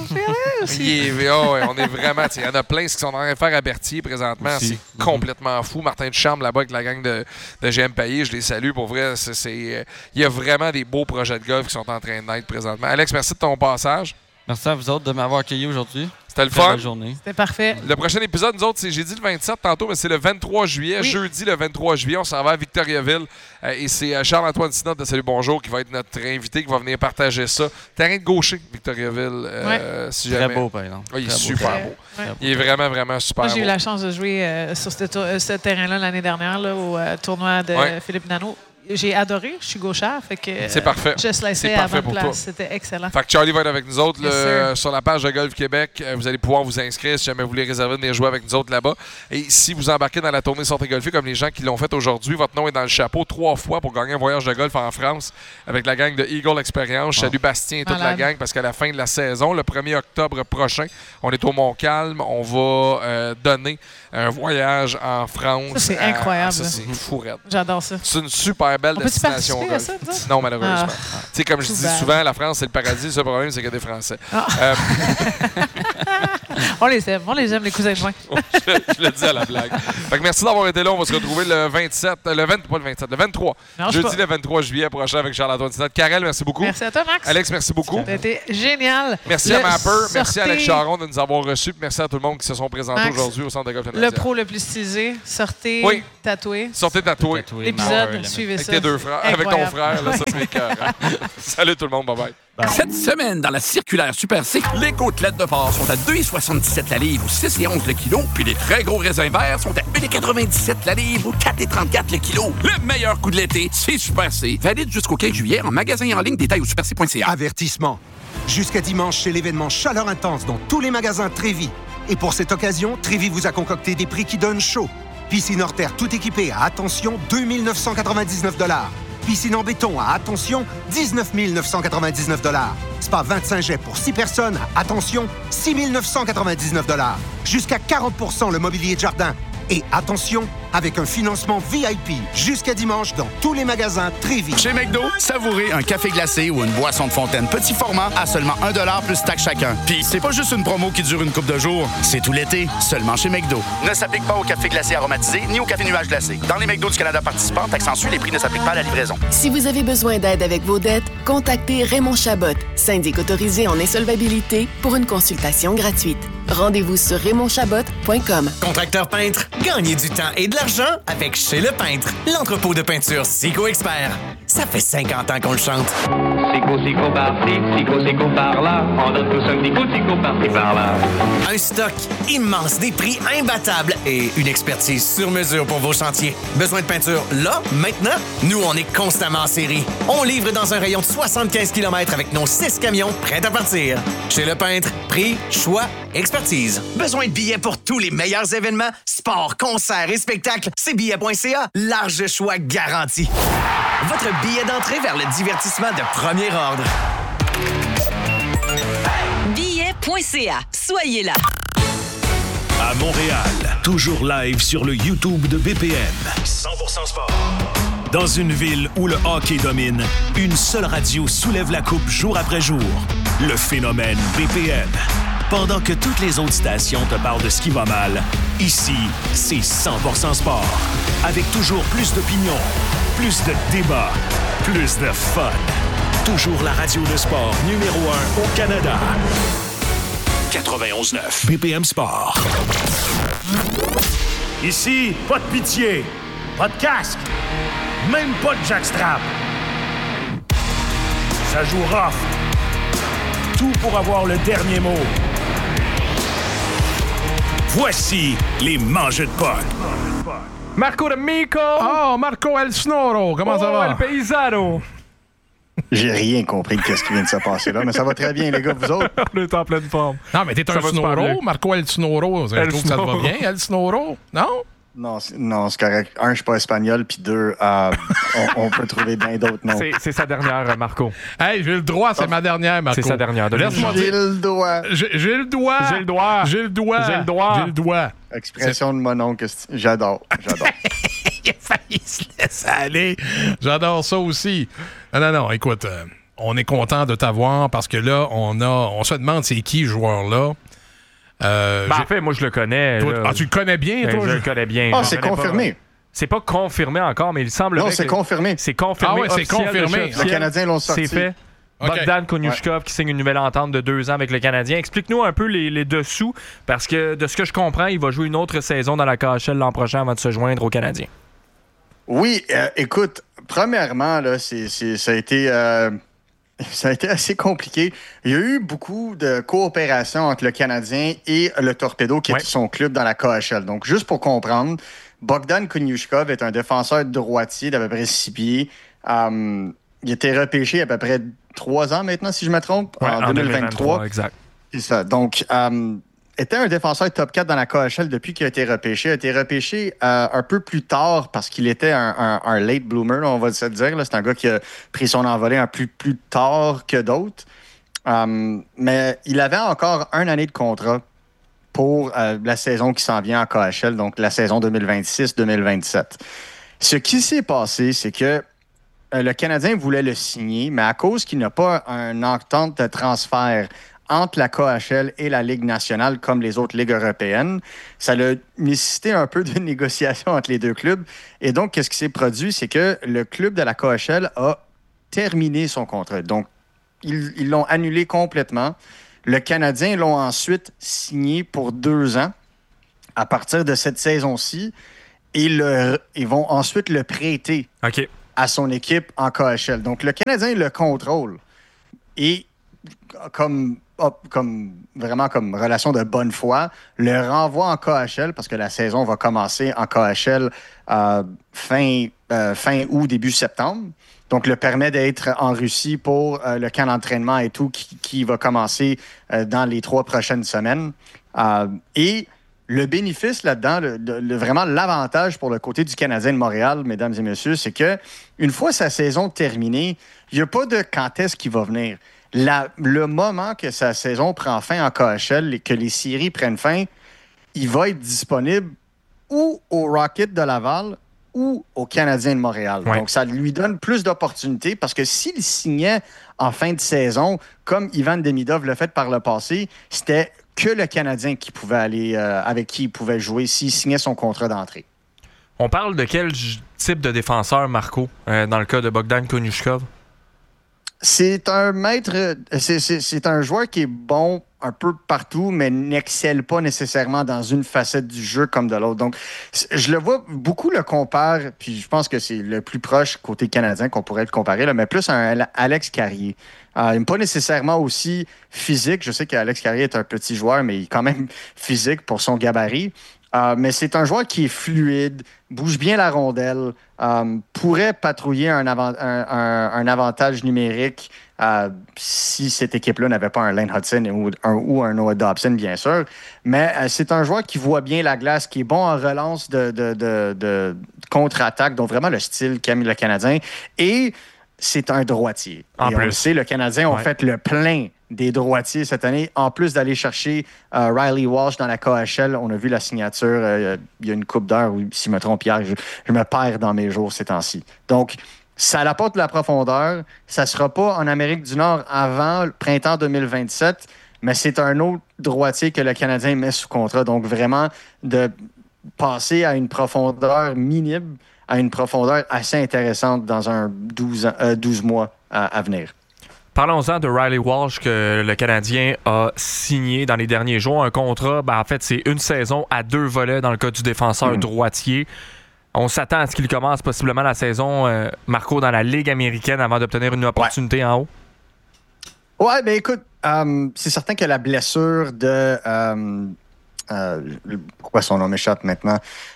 aussi. On est vraiment... Il y en a plein qui sont en train de faire à Berthier présentement. C'est complètement fou. Martin Ducharme, là-bas, avec la gang de GM Payé, je les salue. Pour vrai, il y a vraiment des beaux projets de golf qui sont en train de naître présentement. Alex, merci de ton passage. Merci à vous autres de m'avoir accueilli aujourd'hui. C'était le fun. C'était parfait. Le prochain épisode, nous autres, j'ai dit le 27 tantôt, mais c'est le 23 juillet. Oui. Jeudi, le 23 juillet, on s'en va à Victoriaville. Et c'est Charles-Antoine Sinot de Salut Bonjour qui va être notre invité, qui va venir partager ça. Terrain de gaucher, Victoriaville. Si jamais. Très beau, par exemple. Il est super beau. Il est vraiment, vraiment super beau. Moi, j'ai eu la chance de jouer sur ce terrain-là l'année dernière là, au tournoi de Philippe Nano. J'ai adoré, je suis gauchère, fait que c'est parfait. Just laissé à bonne place. C'était excellent. Fait que Charlie va être avec nous autres sur la page de Golf Québec. Vous allez pouvoir vous inscrire si jamais vous voulez réserver de venir jouer avec nous autres là-bas. Et si vous embarquez dans la tournée Sortez Golfer comme les gens qui l'ont fait aujourd'hui, votre nom est dans le chapeau 3 fois pour gagner un voyage de golf en France avec la gang de Eagle Experience. Salut Bastien et toute la gang parce qu'à la fin de la saison, le 1er octobre prochain, on est au Montcalm. On va donner un voyage en France. Ça, c'est incroyable. Ça, c'est fou raide. J'adore ça. C'est une super belle destination. À ça, non, malheureusement. Tu sais, comme je dis souvent, la France, c'est le paradis. Le seul problème, c'est qu'il y a des Français. On les aime, les cousins joints. je le dis à la blague. Fait que merci d'avoir été là. On va se retrouver le 23. Jeudi le 23 juillet prochain avec Charles-Antoine Sinat. Karel, merci beaucoup. Merci à toi, Max. Alex, merci beaucoup. C'était génial. Merci à Mapper. Merci à Alex Charon de nous avoir reçus. Merci à tout le monde qui se sont présentés aujourd'hui au Centre de golf le pro le plus stylisé. Sortez tatoué. Sortez tatoué. L'épisode, suivez avec ça. Tes deux frères. Avec ton frère, là, ça c'est cœur. Salut tout le monde, bye-bye. Cette semaine, dans la circulaire Super C, les côtelettes de porc sont à 2,77 la livre ou 6,11 le kilo, puis les très gros raisins verts sont à 1,97 la livre ou 4,34 le kilo. Le meilleur coup de l'été, c'est Super C. Valide jusqu'au 15 juillet en magasin et en ligne, détails au superc.ca. Avertissement. Jusqu'à dimanche, c'est l'événement Chaleur Intense dans tous les magasins Trévis. Et pour cette occasion, Trévis vous a concocté des prix qui donnent chaud. Piscine hors terre tout équipée à, attention, 2 999 $. Piscine en béton à, attention, 19 999 $. Spa 25 jets pour 6 personnes à, attention, 6 999 $. Jusqu'à 40 % le mobilier de jardin. Et attention, avec un financement VIP jusqu'à dimanche dans tous les magasins Trévis. Chez McDo, savourez un café glacé ou une boisson de fontaine petit format à seulement 1$ plus taxe chacun. Puis c'est pas juste une promo qui dure une couple de jours, c'est tout l'été, seulement chez McDo. Ne s'applique pas au café glacé aromatisé ni au café nuage glacé. Dans les McDo du Canada participants, taxe en les prix ne s'appliquent pas à la livraison. Si vous avez besoin d'aide avec vos dettes, contactez Raymond Chabot, syndic autorisé en insolvabilité, pour une consultation gratuite. Rendez-vous sur RaymondChabot.com. Contracteur peintre, gagnez du temps et de l'argent avec Chez Le Peintre, l'entrepôt de peinture Sico Expert. Ça fait 50 ans qu'on le chante. Sico par-ci, Sico par-là. On donne tous un petit coup de Sico par-ci, par-là. Un stock immense, des prix imbattables et une expertise sur mesure pour vos chantiers. Besoin de peinture là, maintenant? Nous, on est constamment en série. On livre dans un rayon de 75 km avec nos 6 camions prêts à partir. Chez Le Peintre, prix, choix, expertise. Besoin de billets pour tous les meilleurs événements, sports, concerts et spectacles? C'est billet.ca. Large choix garanti. Votre billet d'entrée vers le divertissement de premier ordre. Billet.ca. Soyez là. À Montréal, toujours live sur le YouTube de BPM. 100% sport. Dans une ville où le hockey domine, une seule radio soulève la coupe jour après jour. Le phénomène BPM. Pendant que toutes les autres stations te parlent de ce qui va mal, ici, c'est 100% sport. Avec toujours plus d'opinions, plus de débats, plus de fun. Toujours la radio de sport numéro 1 au Canada. 91.9 BPM Sport. Ici, pas de pitié, pas de casque, même pas de jackstrap. Ça joue rough. Tout pour avoir le dernier mot. Voici les mangeux de potes. Marco D'Amico! Oh, Marco El Snoro! Comment ça va? El Paisano! J'ai rien compris de ce qui vient de se passer là, mais ça va très bien, les gars, vous autres. On est en pleine forme. Non, mais t'es un Snoro, Marco El Snoro. Je trouve que ça te va bien, El Snoro. Non? Non, c'est correct. Un, je suis pas espagnol, puis deux, on peut trouver bien d'autres noms. C'est sa dernière, Marco. Hey, j'ai le droit, c'est ma dernière, Marco. C'est sa dernière. Laisse-moi dire. J'ai le doigt. J'ai le doigt. J'ai le doigt. J'ai le doigt. J'ai le doigt. J'ai le doigt. Expression de mon oncle. J'adore. Il a failli se laisser aller. J'adore ça aussi. Non, écoute, on est content de t'avoir parce que là, on se demande c'est qui, ce joueur-là. En fait, moi, je le connais. Toi, tu le connais bien, toi? Je le connais bien. Ah, c'est confirmé. C'est pas confirmé encore, mais il semble... Non, c'est confirmé. C'est confirmé. Ah ouais, c'est confirmé. Les Canadiens l'ont sorti. C'est fait. Okay. Bogdan Konjushkov qui signe une nouvelle entente de 2 ans avec le Canadien. Explique-nous un peu les dessous, parce que de ce que je comprends, il va jouer une autre saison dans la KHL l'an prochain avant de se joindre aux Canadiens. Oui, écoute, premièrement, là, ça a été assez compliqué. Il y a eu beaucoup de coopération entre le Canadien et le Torpedo, qui est son club dans la KHL. Donc, juste pour comprendre, Bogdan Konjushkov est un défenseur droitier d'à peu près 6 pieds. Il a été repêché à peu près 3 ans maintenant, si je me trompe, en 2023. Exact. C'est ça. Donc, était un défenseur top 4 dans la KHL depuis qu'il a été repêché. Il a été repêché un peu plus tard parce qu'il était un late bloomer, là, on va se dire. C'est un gars qui a pris son envolée un plus tard que d'autres. Mais il avait encore 1 année de contrat pour la saison qui s'en vient en KHL, donc la saison 2026-2027. Ce qui s'est passé, c'est que le Canadien voulait le signer, mais à cause qu'il n'a pas une entente de transfert entre la KHL et la Ligue nationale, comme les autres ligues européennes. Ça a nécessité un peu de négociation entre les deux clubs. Et donc, qu'est-ce qui s'est produit? C'est que le club de la KHL a terminé son contrat. Donc, ils l'ont annulé complètement. Le Canadien l'ont ensuite signé pour 2 ans à partir de cette saison-ci. Et ils vont ensuite le prêter à son équipe en KHL. Donc, le Canadien le contrôle. Et comme relation de bonne foi, le renvoie en KHL parce que la saison va commencer en KHL fin août, début septembre. Donc, le permet d'être en Russie pour le camp d'entraînement et tout qui va commencer dans les 3 prochaines semaines. Et le bénéfice là-dedans, vraiment l'avantage pour le côté du Canadien de Montréal, mesdames et messieurs, c'est que une fois sa saison terminée, il n'y a pas de quand est-ce qu'il va venir. Le moment que sa saison prend fin en KHL et que les séries prennent fin, il va être disponible ou au Rocket de Laval ou au Canadien de Montréal. Ouais. Donc, ça lui donne plus d'opportunités parce que s'il signait en fin de saison, comme Ivan Demidov l'a fait par le passé, c'était que le Canadien qui pouvait aller, avec qui il pouvait jouer s'il signait son contrat d'entrée. On parle de quel type de défenseur, Marco, dans le cas de Bogdan Konushkov? C'est un maître, c'est un joueur qui est bon un peu partout, mais n'excelle pas nécessairement dans une facette du jeu comme de l'autre. Donc, je le vois, beaucoup le comparent, puis je pense que c'est le plus proche côté canadien qu'on pourrait le comparer, là, mais plus un Alex Carrier. Il n'est pas nécessairement aussi physique. Je sais qu'Alex Carrier est un petit joueur, mais il est quand même physique pour son gabarit. Mais c'est un joueur qui est fluide, bouge bien la rondelle, pourrait patrouiller un avantage numérique si cette équipe-là n'avait pas un Lane Hudson ou un Noah Dobson, bien sûr. Mais c'est un joueur qui voit bien la glace, qui est bon en relance de contre-attaque, donc vraiment le style qu'aime le Canadien. Et c'est un droitier. On le sait, le Canadien a fait le plein des droitiers cette année. En plus d'aller chercher Riley Walsh dans la KHL, on a vu la signature il y a une couple d'heures, ou si je me trompe hier, je me perds dans mes jours ces temps-ci. Donc, ça apporte de la profondeur. Ça ne sera pas en Amérique du Nord avant le printemps 2027, mais c'est un autre droitier que le Canadien met sous contrat. Donc, vraiment, de passer à une profondeur minime à une profondeur assez intéressante dans un 12 mois à venir. Parlons-en de Riley Walsh que le Canadien a signé dans les derniers jours. Un contrat, en fait, c'est une saison à 2 volets dans le cas du défenseur droitier. On s'attend à ce qu'il commence possiblement la saison, Marco, dans la Ligue américaine avant d'obtenir une opportunité en haut. Ouais, bien écoute, c'est certain que la blessure de... pourquoi son nom m'échappe maintenant?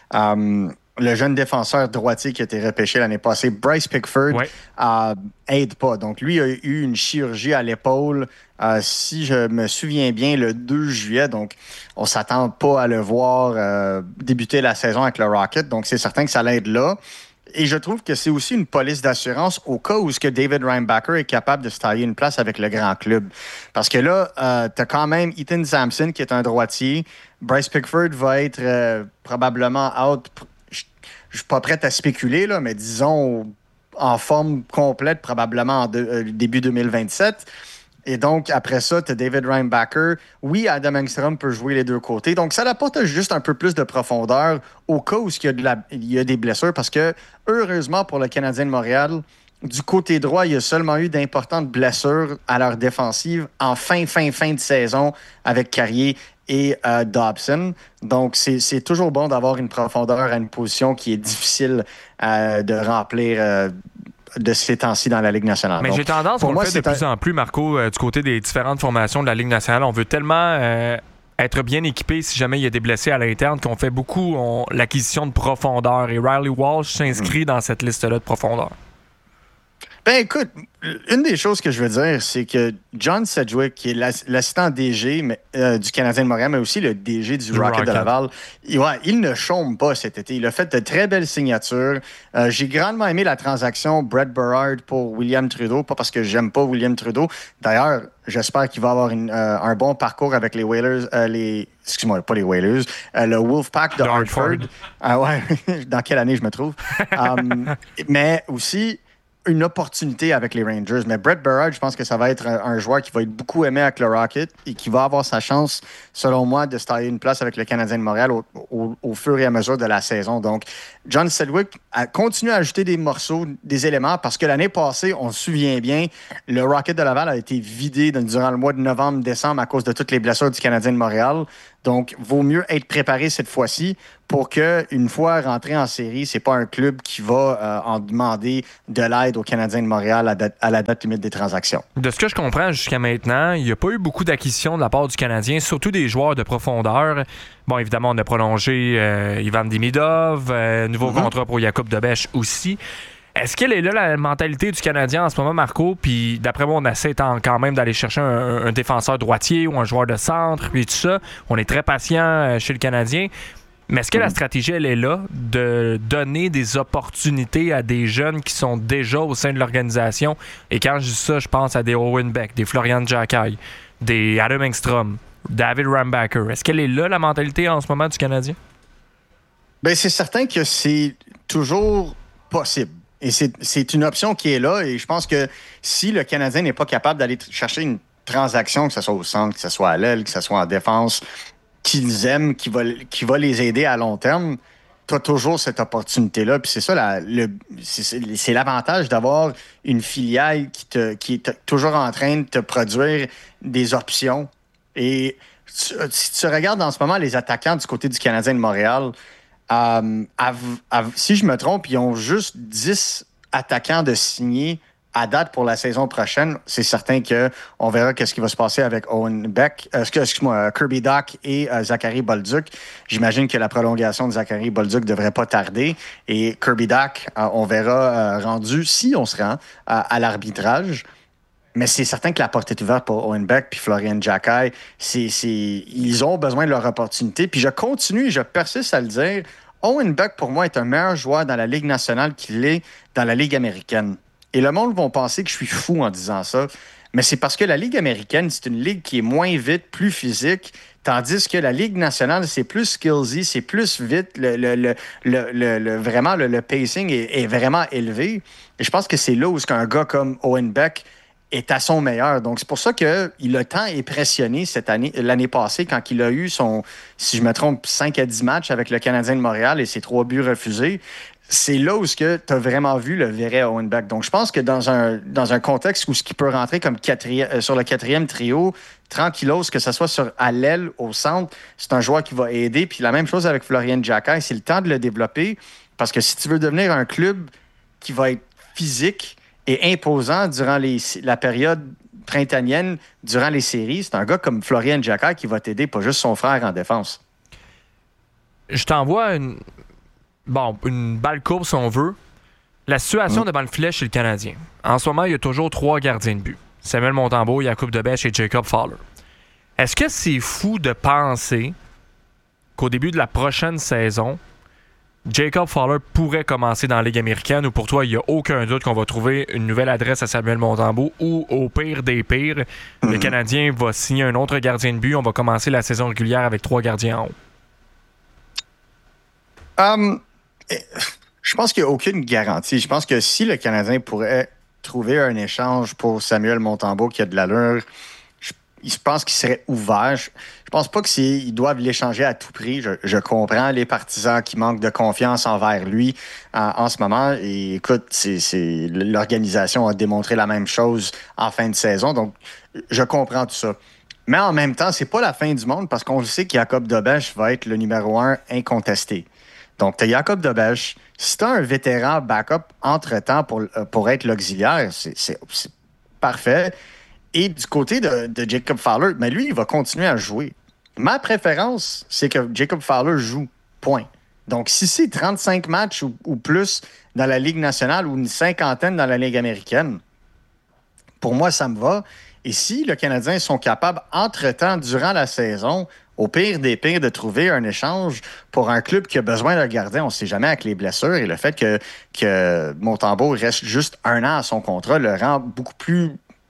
Le jeune défenseur droitier qui a été repêché l'année passée, Bryce Pickford, aide pas. Donc, lui a eu une chirurgie à l'épaule, si je me souviens bien, le 2 juillet. Donc, on ne s'attend pas à le voir débuter la saison avec le Rocket. Donc, c'est certain que ça l'aide là. Et je trouve que c'est aussi une police d'assurance au cas où David Reinbacher est capable de se tailler une place avec le grand club. Parce que là, tu as quand même Ethan Sampson qui est un droitier. Bryce Pickford va être probablement out. Je ne suis pas prêt à spéculer, là, mais disons en forme complète, probablement en début 2027. Et donc, après ça, tu as David Reinbacher. Oui, Adam Engstrom peut jouer les deux côtés. Donc, ça apporte juste un peu plus de profondeur au cas où il y a des blessures. Parce que, heureusement pour le Canadien de Montréal, du côté droit, il y a seulement eu d'importantes blessures à leur défensive en fin de saison avec Carrier et Dobson. Donc, c'est toujours bon d'avoir une profondeur à une position qui est difficile de remplir de ces temps-ci dans la Ligue nationale. Mais donc, j'ai tendance, on le fait de plus en plus, Marco, du côté des différentes formations de la Ligue nationale. On veut tellement être bien équipé si jamais il y a des blessés à l'interne qu'on fait beaucoup l'acquisition de profondeur. Et Riley Walsh s'inscrit dans cette liste-là de profondeur. Ben écoute, une des choses que je veux dire, c'est que John Sedgwick, qui est l'assistant DG du Canadien de Montréal, mais aussi le DG du Rocket de Laval, il ne chôme pas cet été. Il a fait de très belles signatures. J'ai grandement aimé la transaction Brett Berard pour William Trudeau, pas parce que j'aime pas William Trudeau. D'ailleurs, j'espère qu'il va avoir un bon parcours avec les Whalers, excuse-moi, pas les Whalers, le Wolfpack de Hartford. Dans quelle année je me trouve? Mais aussi... une opportunité avec les Rangers. Mais Brett Berard, je pense que ça va être un joueur qui va être beaucoup aimé avec le Rocket et qui va avoir sa chance, selon moi, de se tailler une place avec le Canadien de Montréal au fur et à mesure de la saison. Donc, John Sedgwick a continué à ajouter des morceaux, des éléments, parce que l'année passée, on se souvient bien, le Rocket de Laval a été vidé durant le mois de novembre-décembre à cause de toutes les blessures du Canadien de Montréal. Donc, vaut mieux être préparé cette fois-ci pour qu'une fois rentré en série, c'est pas un club qui va en demander de l'aide aux Canadiens de Montréal à la date limite des transactions. De ce que je comprends jusqu'à maintenant, il n'y a pas eu beaucoup d'acquisitions de la part du Canadien, surtout des joueurs de profondeur. Bon, évidemment, on a prolongé Ivan Demidov, nouveau contrat pour Jakub Dobeš aussi. Est-ce qu'elle est là, la mentalité du Canadien en ce moment, Marco? Puis d'après moi, on essaie quand même d'aller chercher un défenseur droitier ou un joueur de centre, puis tout ça. On est très patient chez le Canadien. Mais est-ce que la stratégie, elle est là de donner des opportunités à des jeunes qui sont déjà au sein de l'organisation? Et quand je dis ça, je pense à des Owen Beck, des Florian Xhekaj, des Adam Engstrom, David Rambacker. Est-ce qu'elle est là, la mentalité en ce moment du Canadien? Bien, c'est certain que c'est toujours possible. Et c'est une option qui est là. Et je pense que si le Canadien n'est pas capable d'aller chercher une transaction, que ce soit au centre, que ce soit à l'aile, que ce soit en défense, qu'ils aiment, qui va les aider à long terme, tu as toujours cette opportunité-là. Puis c'est ça, c'est l'avantage d'avoir une filiale qui est toujours en train de te produire des options. Et si tu regardes en ce moment les attaquants du côté du Canadien de Montréal, si je me trompe, ils ont juste 10 attaquants de signés à date pour la saison prochaine. C'est certain qu'on verra ce qui va se passer avec Owen Beck, Kirby Dach et Zachary Bolduc. J'imagine que la prolongation de Zachary Bolduc ne devrait pas tarder. Et Kirby Dach, on verra rendu, si on se rend, à l'arbitrage. Mais c'est certain que la porte est ouverte pour Owen Beck puis Florian Xhekaj. Ils ont besoin de leur opportunité. Puis je continue et je persiste à le dire. Owen Beck, pour moi, est un meilleur joueur dans la Ligue nationale qu'il est dans la Ligue américaine. Et le monde va penser que je suis fou en disant ça. Mais c'est parce que la Ligue américaine, c'est une ligue qui est moins vite, plus physique, tandis que la Ligue nationale, c'est plus skillsy, c'est plus vite. Vraiment, le pacing est vraiment élevé. Et je pense que c'est là où un gars comme Owen Beck est à son meilleur. Donc, c'est pour ça qu'il a tant impressionné l'année passée quand il a eu si je me trompe, 5 à 10 matchs avec le Canadien de Montréal et ses 3 buts refusés. C'est là où tu as vraiment vu le vrai Owen Beck. Donc, je pense que dans un contexte où ce qui peut rentrer comme sur le 4e trio, tranquillos, que ce soit à l'aile, au centre, c'est un joueur qui va aider. Puis la même chose avec Florian Xhekaj, c'est le temps de le développer. Parce que si tu veux devenir un club qui va être physique et imposant durant la période printanienne, durant les séries, c'est un gars comme Florian Xhekaj qui va t'aider, pas juste son frère en défense. Je t'envoie une balle courbe, si on veut. La situation devant le filet chez le Canadien. En ce moment, il y a toujours 3 gardiens de but. Samuel Montembeault, Jakub Dobeš et Jacob Fowler. Est-ce que c'est fou de penser qu'au début de la prochaine saison, Jacob Fowler pourrait commencer dans la Ligue américaine, ou pour toi, il n'y a aucun doute qu'on va trouver une nouvelle adresse à Samuel Montembeault, ou au pire des pires, le Canadien va signer un autre gardien de but, on va commencer la saison régulière avec 3 gardiens en haut? Je pense qu'il n'y a aucune garantie. Je pense que si le Canadien pourrait trouver un échange pour Samuel Montembeault qui a de l'allure, je pense qu'il serait ouvert. Je pense pas qu'ils doivent l'échanger à tout prix. Je comprends les partisans qui manquent de confiance envers lui en ce moment. Et écoute, l'organisation a démontré la même chose en fin de saison. Donc, je comprends tout ça. Mais en même temps, c'est pas la fin du monde parce qu'on le sait que Jakub Dobeš va être le numéro 1 incontesté. Donc, tu as Jakub Dobeš. Si tu as un vétéran backup entre-temps pour être l'auxiliaire, c'est parfait. Et du côté de Jacob Fowler, mais lui, il va continuer à jouer. Ma préférence, c'est que Jacob Fowler joue. Point. Donc, si c'est 35 matchs ou plus dans la Ligue nationale ou une 50aine dans la Ligue américaine, pour moi, ça me va. Et si les Canadiens sont capables, entre-temps, durant la saison, au pire des pires, de trouver un échange pour un club qui a besoin d'un gardien, on ne sait jamais avec les blessures, et le fait que Montembeault reste juste 1 an à son contrat le rend beaucoup plus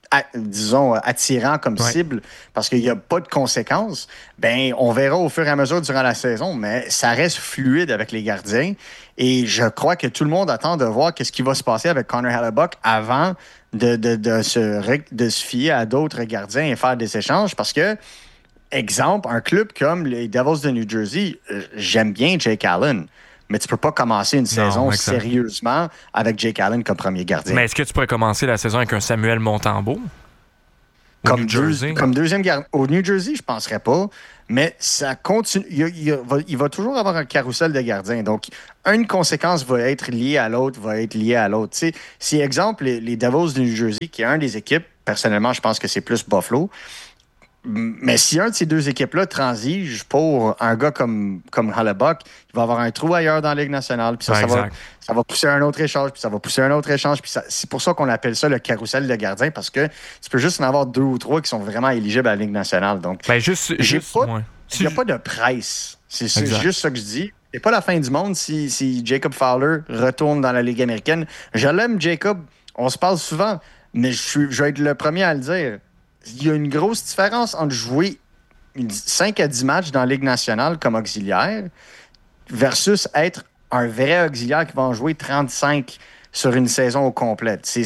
disons, attirant comme cible parce qu'il n'y a pas de conséquences, ben on verra au fur et à mesure durant la saison, mais ça reste fluide avec les gardiens. Et je crois que tout le monde attend de voir qu'est-ce qui va se passer avec Connor Hellebuyck avant de se fier à d'autres gardiens et faire des échanges parce que, exemple, un club comme les Devils de New Jersey, j'aime bien Jake Allen. Mais tu peux pas commencer une saison sérieusement avec Jake Allen comme premier gardien. Mais est-ce que tu pourrais commencer la saison avec un Samuel Montembeault? Comme deuxième gardien. Au New Jersey, je ne penserais pas. Mais ça continue. Il va toujours avoir un carrousel de gardiens. Donc, une conséquence va être liée à l'autre, Tu sais, si, exemple, les Devils de New Jersey, qui est une des équipes, personnellement, je pense que c'est plus Buffalo. Mais si un de ces deux équipes-là transige pour un gars comme Hellebuyck, il va avoir un trou ailleurs dans la Ligue nationale. Puis ça va pousser un autre échange, puis ça va pousser un autre échange. Puis c'est pour ça qu'on appelle ça le carrousel de gardiens, parce que tu peux juste en avoir 2 ou 3 qui sont vraiment éligibles à la Ligue nationale. Donc, il n'y a pas de presse. C'est juste ça que je dis. C'est pas la fin du monde si Jacob Fowler retourne dans la Ligue américaine. Je l'aime, Jacob. On se parle souvent, mais je vais être le premier à le dire. Il y a une grosse différence entre jouer 5 à 10 matchs dans la Ligue nationale comme auxiliaire versus être un vrai auxiliaire qui va en jouer 35 sur une saison au complète. C'est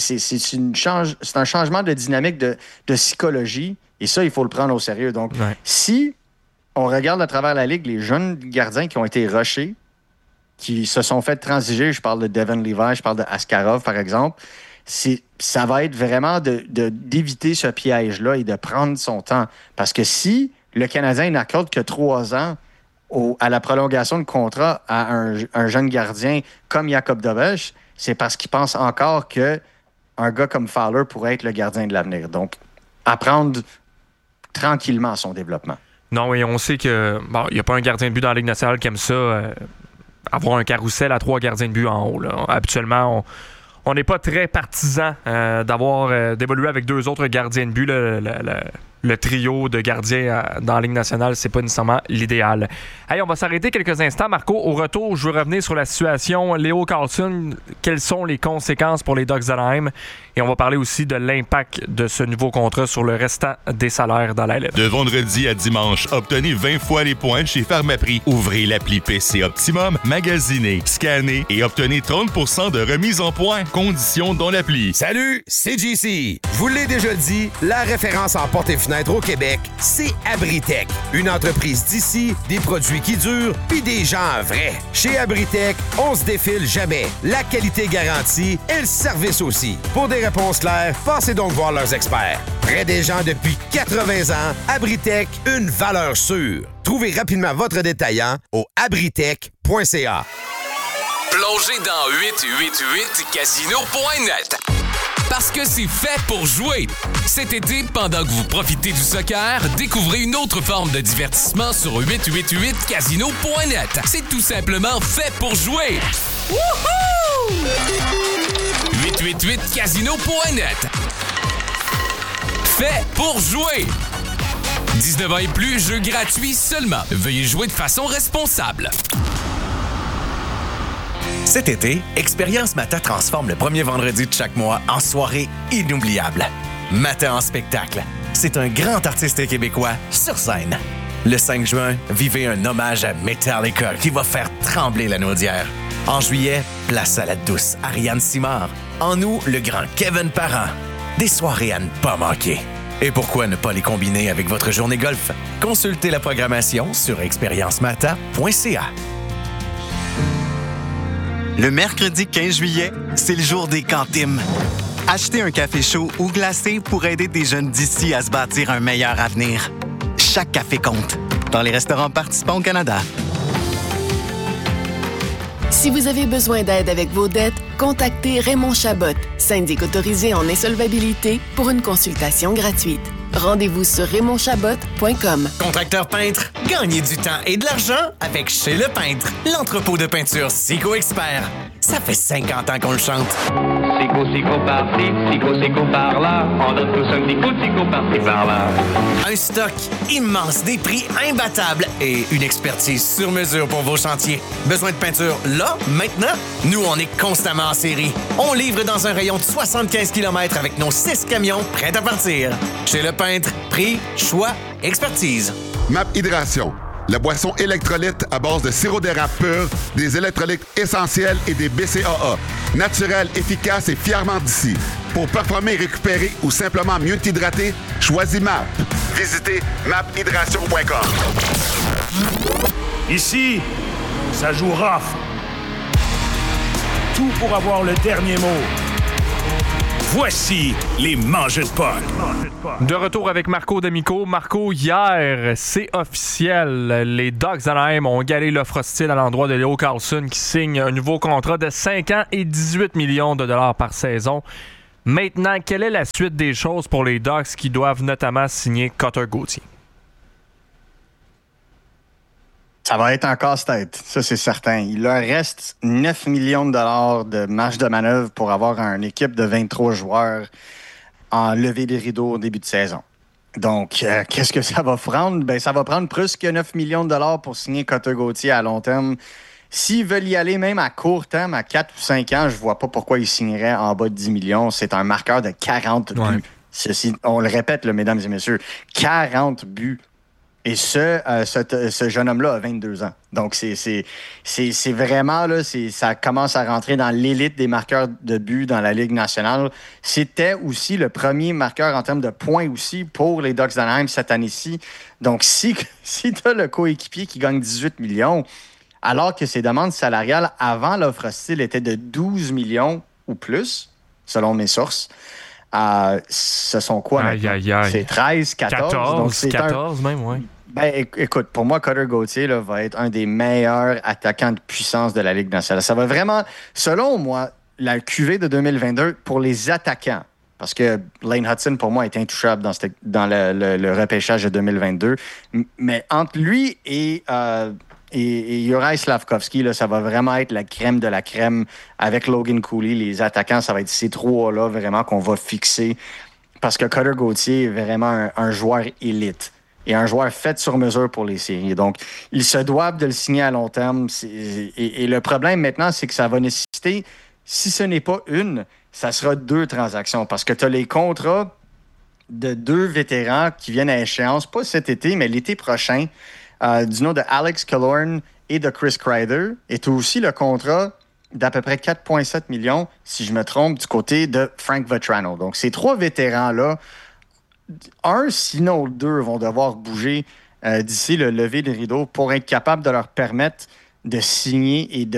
un changement de dynamique de psychologie et ça, il faut le prendre au sérieux. Donc, si on regarde à travers la Ligue les jeunes gardiens qui ont été rushés, qui se sont fait transiger, je parle de Devin Levi, je parle de Askarov, par exemple, ça va être vraiment d'éviter ce piège-là et de prendre son temps. Parce que si le Canadien n'accorde que 3 ans à la prolongation de contrat à un jeune gardien comme Jakub Dobeš, c'est parce qu'il pense encore qu'un gars comme Fowler pourrait être le gardien de l'avenir. Donc, apprendre tranquillement son développement. Non, et on sait que il n'y a pas un gardien de but dans la Ligue nationale qui aime ça, avoir un carrousel à 3 gardiens de but en haut. Là. Habituellement, on n'est pas très partisan d'évoluer avec 2 autres gardiens de but. Le trio de gardiens dans la Ligue nationale, c'est pas nécessairement l'idéal. Hey, on va s'arrêter quelques instants. Marco, au retour, je veux revenir sur la situation Leo Carlsson. Quelles sont les conséquences pour les Ducks d'Anaheim? Et on va parler aussi de l'impact de ce nouveau contrat sur le restant des salaires dans la LNH. De vendredi à dimanche, obtenez 20 fois les points chez Pharmaprix. Ouvrez l'appli PC Optimum, magasinez, scannez et obtenez 30% de remise en points. Conditions dans l'appli. Salut, c'est JC. Je vous l'ai déjà dit, la référence en porte et fenêtre au Québec, c'est Abritech. Une entreprise d'ici, des produits qui durent, puis des gens vrais. Chez Abritech, on se défile jamais. La qualité garantie et le service aussi. Pour des réponses claires, passez donc voir leurs experts. Près des gens depuis 80 ans, Abritech, une valeur sûre. Trouvez rapidement votre détaillant au abritech.ca. Plongez dans 888casino.net. Parce que c'est fait pour jouer. Cet été, pendant que vous profitez du soccer, découvrez une autre forme de divertissement sur 888casino.net. C'est tout simplement fait pour jouer. Wouhou! 888casino.net. Fait pour jouer. 19 ans et plus, jeu gratuit seulement. Veuillez jouer de façon responsable. Cet été, Expérience Mata transforme le premier vendredi de chaque mois en soirée inoubliable. Mata en spectacle. C'est un grand artiste québécois sur scène. Le 5 juin, vivez un hommage à Metallica qui va faire trembler la Naudière. En juillet, place à la douce Ariane Simard. En août, le grand Kevin Parent. Des soirées à ne pas manquer. Et pourquoi ne pas les combiner avec votre journée golf? Consultez la programmation sur expériencemata.ca. Le mercredi 15 juillet, c'est le jour des cantines. Achetez un café chaud ou glacé pour aider des jeunes d'ici à se bâtir un meilleur avenir. Chaque café compte. Dans les restaurants participants au Canada. Si vous avez besoin d'aide avec vos dettes, contactez Raymond Chabot, syndic autorisé en insolvabilité, pour une consultation gratuite. Rendez-vous sur RaymondChabot.com. Contracteur peintre, gagnez du temps et de l'argent avec Chez Le Peintre, l'entrepôt de peinture Sico Expert. Ça fait 50 ans qu'on le chante. Sico par-ci, sico par-là. On donne tous un petit coup de sico par-ci par-là. Un stock immense, des prix imbattables et une expertise sur mesure pour vos chantiers. Besoin de peinture là, maintenant? Nous, on est constamment en série. On livre dans un rayon de 75 km avec nos 6 camions prêts à partir. Chez Le Peintre, prix, choix, expertise. MAP Hydration. La boisson électrolyte à base de sirop d'érable pur, des électrolytes essentiels et des BCAA. Naturel, efficace et fièrement d'ici. Pour performer, récupérer ou simplement mieux t'hydrater, choisis MAP. Visitez maphydration.com. Ici, ça joue rough. Tout pour avoir le dernier mot. Voici les Mangeux de Puck. De retour avec Marco D'Amico. Marco, hier, c'est officiel. Les Ducks d'Anaheim ont égalé l'offre hostile à l'endroit de Leo Carlsson qui signe un nouveau contrat de 5 ans et 18 millions de dollars par saison. Maintenant, quelle est la suite des choses pour les Ducks qui doivent notamment signer Cutter Gauthier? Ça va être un casse-tête, ça c'est certain. Il leur reste 9 millions de dollars de marge de manœuvre pour avoir une équipe de 23 joueurs en levée des rideaux au début de saison. Donc, qu'est-ce que ça va prendre? Ben, ça va prendre plus que 9 millions de dollars pour signer Cutter Gauthier à long terme. S'ils veulent y aller même à court terme, à 4 ou 5 ans, je vois pas pourquoi ils signeraient en bas de 10 millions. C'est un marqueur de 40 buts. Ceci, on le répète, là, mesdames et messieurs, 40 buts. Et ce jeune homme-là a 22 ans. Donc, c'est vraiment, là, ça commence à rentrer dans l'élite des marqueurs de but dans la Ligue nationale. C'était aussi le premier marqueur en termes de points aussi pour les Ducks d'Anaheim cette année-ci. Donc, si tu as le coéquipier qui gagne 18 millions, alors que ses demandes salariales avant l'offre hostile étaient de 12 millions ou plus, selon mes sources, ce sont quoi? C'est 13, 14. Donc c'est 14 même, oui. Ben, écoute, pour moi, Cutter Gauthier là, va être un des meilleurs attaquants de puissance de la Ligue nationale. Ça va vraiment, selon moi, la QV de 2022 pour les attaquants, parce que Lane Hudson, pour moi, est intouchable dans le repêchage de 2022. Mais entre lui et Juraj Slavkovski, là, ça va vraiment être la crème de la crème avec Logan Cooley. Les attaquants, ça va être ces trois-là vraiment qu'on va fixer parce que Cutter Gauthier est vraiment un joueur élite et un joueur fait sur mesure pour les séries. Donc, ils se doivent de le signer à long terme. Et le problème maintenant, c'est que ça va nécessiter, si ce n'est pas une, ça sera 2 transactions parce que tu as les contrats de 2 vétérans qui viennent à échéance, pas cet été, mais l'été prochain, du nom de Alex Killorn et de Chris Kreider. Et tu as aussi le contrat d'à peu près 4,7 millions, si je me trompe, du côté de Frank Vatrano. Donc, ces 3 vétérans-là, un, sinon 2, vont devoir bouger d'ici le lever des rideaux pour être capable de leur permettre de signer et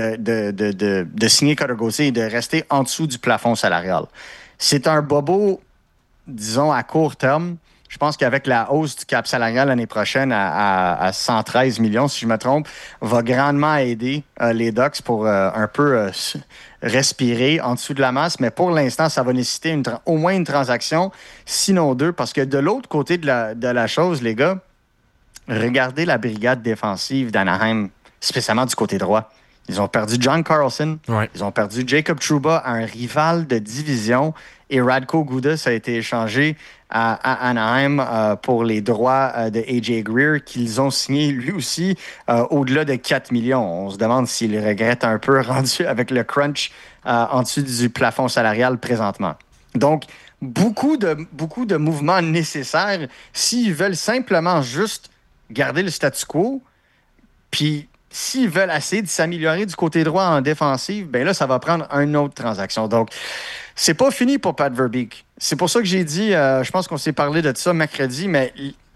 de signer Cutter Gauthier et de rester en dessous du plafond salarial. C'est un bobo, disons, à court terme. Je pense qu'avec la hausse du cap salarial l'année prochaine à 113 millions, si je me trompe, va grandement aider les Ducks pour un peu respirer en dessous de la masse. Mais pour l'instant, ça va nécessiter au moins une transaction, sinon 2, parce que de l'autre côté de la chose, les gars, regardez la brigade défensive d'Anaheim, spécialement du côté droit. Ils ont perdu John Carlson, ils ont perdu Jacob Trouba, un rival de division, et Radko Gudas a été échangé à Anaheim pour les droits de A.J. Greer qu'ils ont signé lui aussi au-delà de 4 millions. On se demande s'il regrette un peu rendu avec le crunch en dessous du plafond salarial présentement. Donc, beaucoup de mouvements nécessaires s'ils veulent simplement juste garder le statu quo, puis s'ils veulent essayer de s'améliorer du côté droit en défensive, ben là, ça va prendre une autre transaction. Donc, c'est pas fini pour Pat Verbeek. C'est pour ça que j'ai dit, je pense qu'on s'est parlé de ça mercredi, mais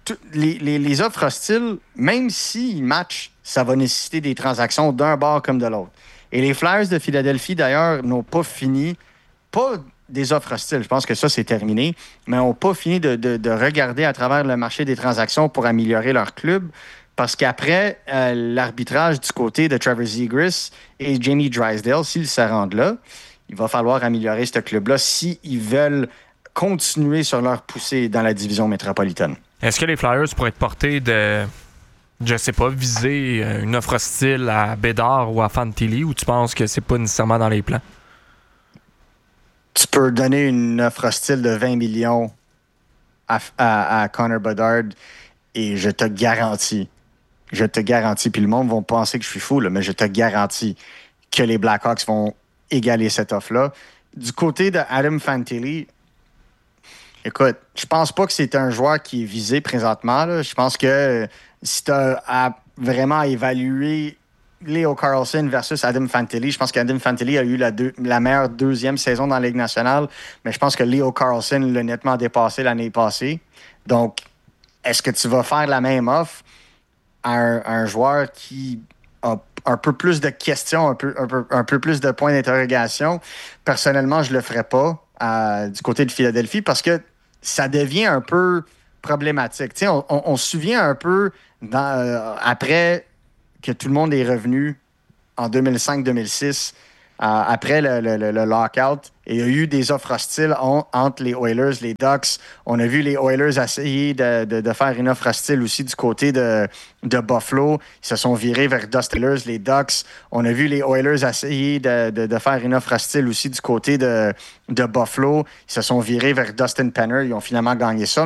les offres hostiles, même s'ils matchent, ça va nécessiter des transactions d'un bord comme de l'autre. Et les Flyers de Philadelphie, d'ailleurs, n'ont pas fini, pas des offres hostiles, je pense que ça, c'est terminé, mais n'ont pas fini de regarder à travers le marché des transactions pour améliorer leur club. Parce qu'après l'arbitrage du côté de Trevor Zegras et Jamie Drysdale, s'ils se rendent là, il va falloir améliorer ce club-là s'ils veulent continuer sur leur poussée dans la division métropolitaine. Est-ce que les Flyers pourraient être portés de je sais pas, viser une offre hostile à Bédard ou à Fantilli, ou tu penses que c'est pas nécessairement dans les plans? Tu peux donner une offre hostile de 20 millions à Connor Bedard et je te garantis, puis le monde va penser que je suis fou, là, mais je te garantis que les Blackhawks vont égaler cette offre-là. Du côté de Adam Fantilli, écoute, je pense pas que c'est un joueur qui est visé présentement, là. Je pense que si tu as vraiment évalué Leo Carlsson versus Adam Fantilli, je pense qu'Adam Fantilli a eu la meilleure deuxième saison dans la Ligue nationale, mais je pense que Leo Carlsson l'a nettement dépassé l'année passée. Donc, est-ce que tu vas faire la même offre à un joueur qui a un peu plus de questions, un peu plus de points d'interrogation? Personnellement, je le ferais pas du côté de Philadelphie parce que ça devient un peu problématique. Tu sais, on se souvient un peu après que tout le monde est revenu en 2005-2006, après le lockout, et il y a eu des offres hostiles entre les Oilers, les Ducks. On a vu les Oilers essayer de faire une offre hostile aussi du côté de Buffalo. Ils se sont virés vers Dustin Oilers, les Ducks. On a vu les Oilers essayer de faire une offre hostile aussi du côté de Buffalo. Ils se sont virés vers Dustin Penner. Ils ont finalement gagné ça.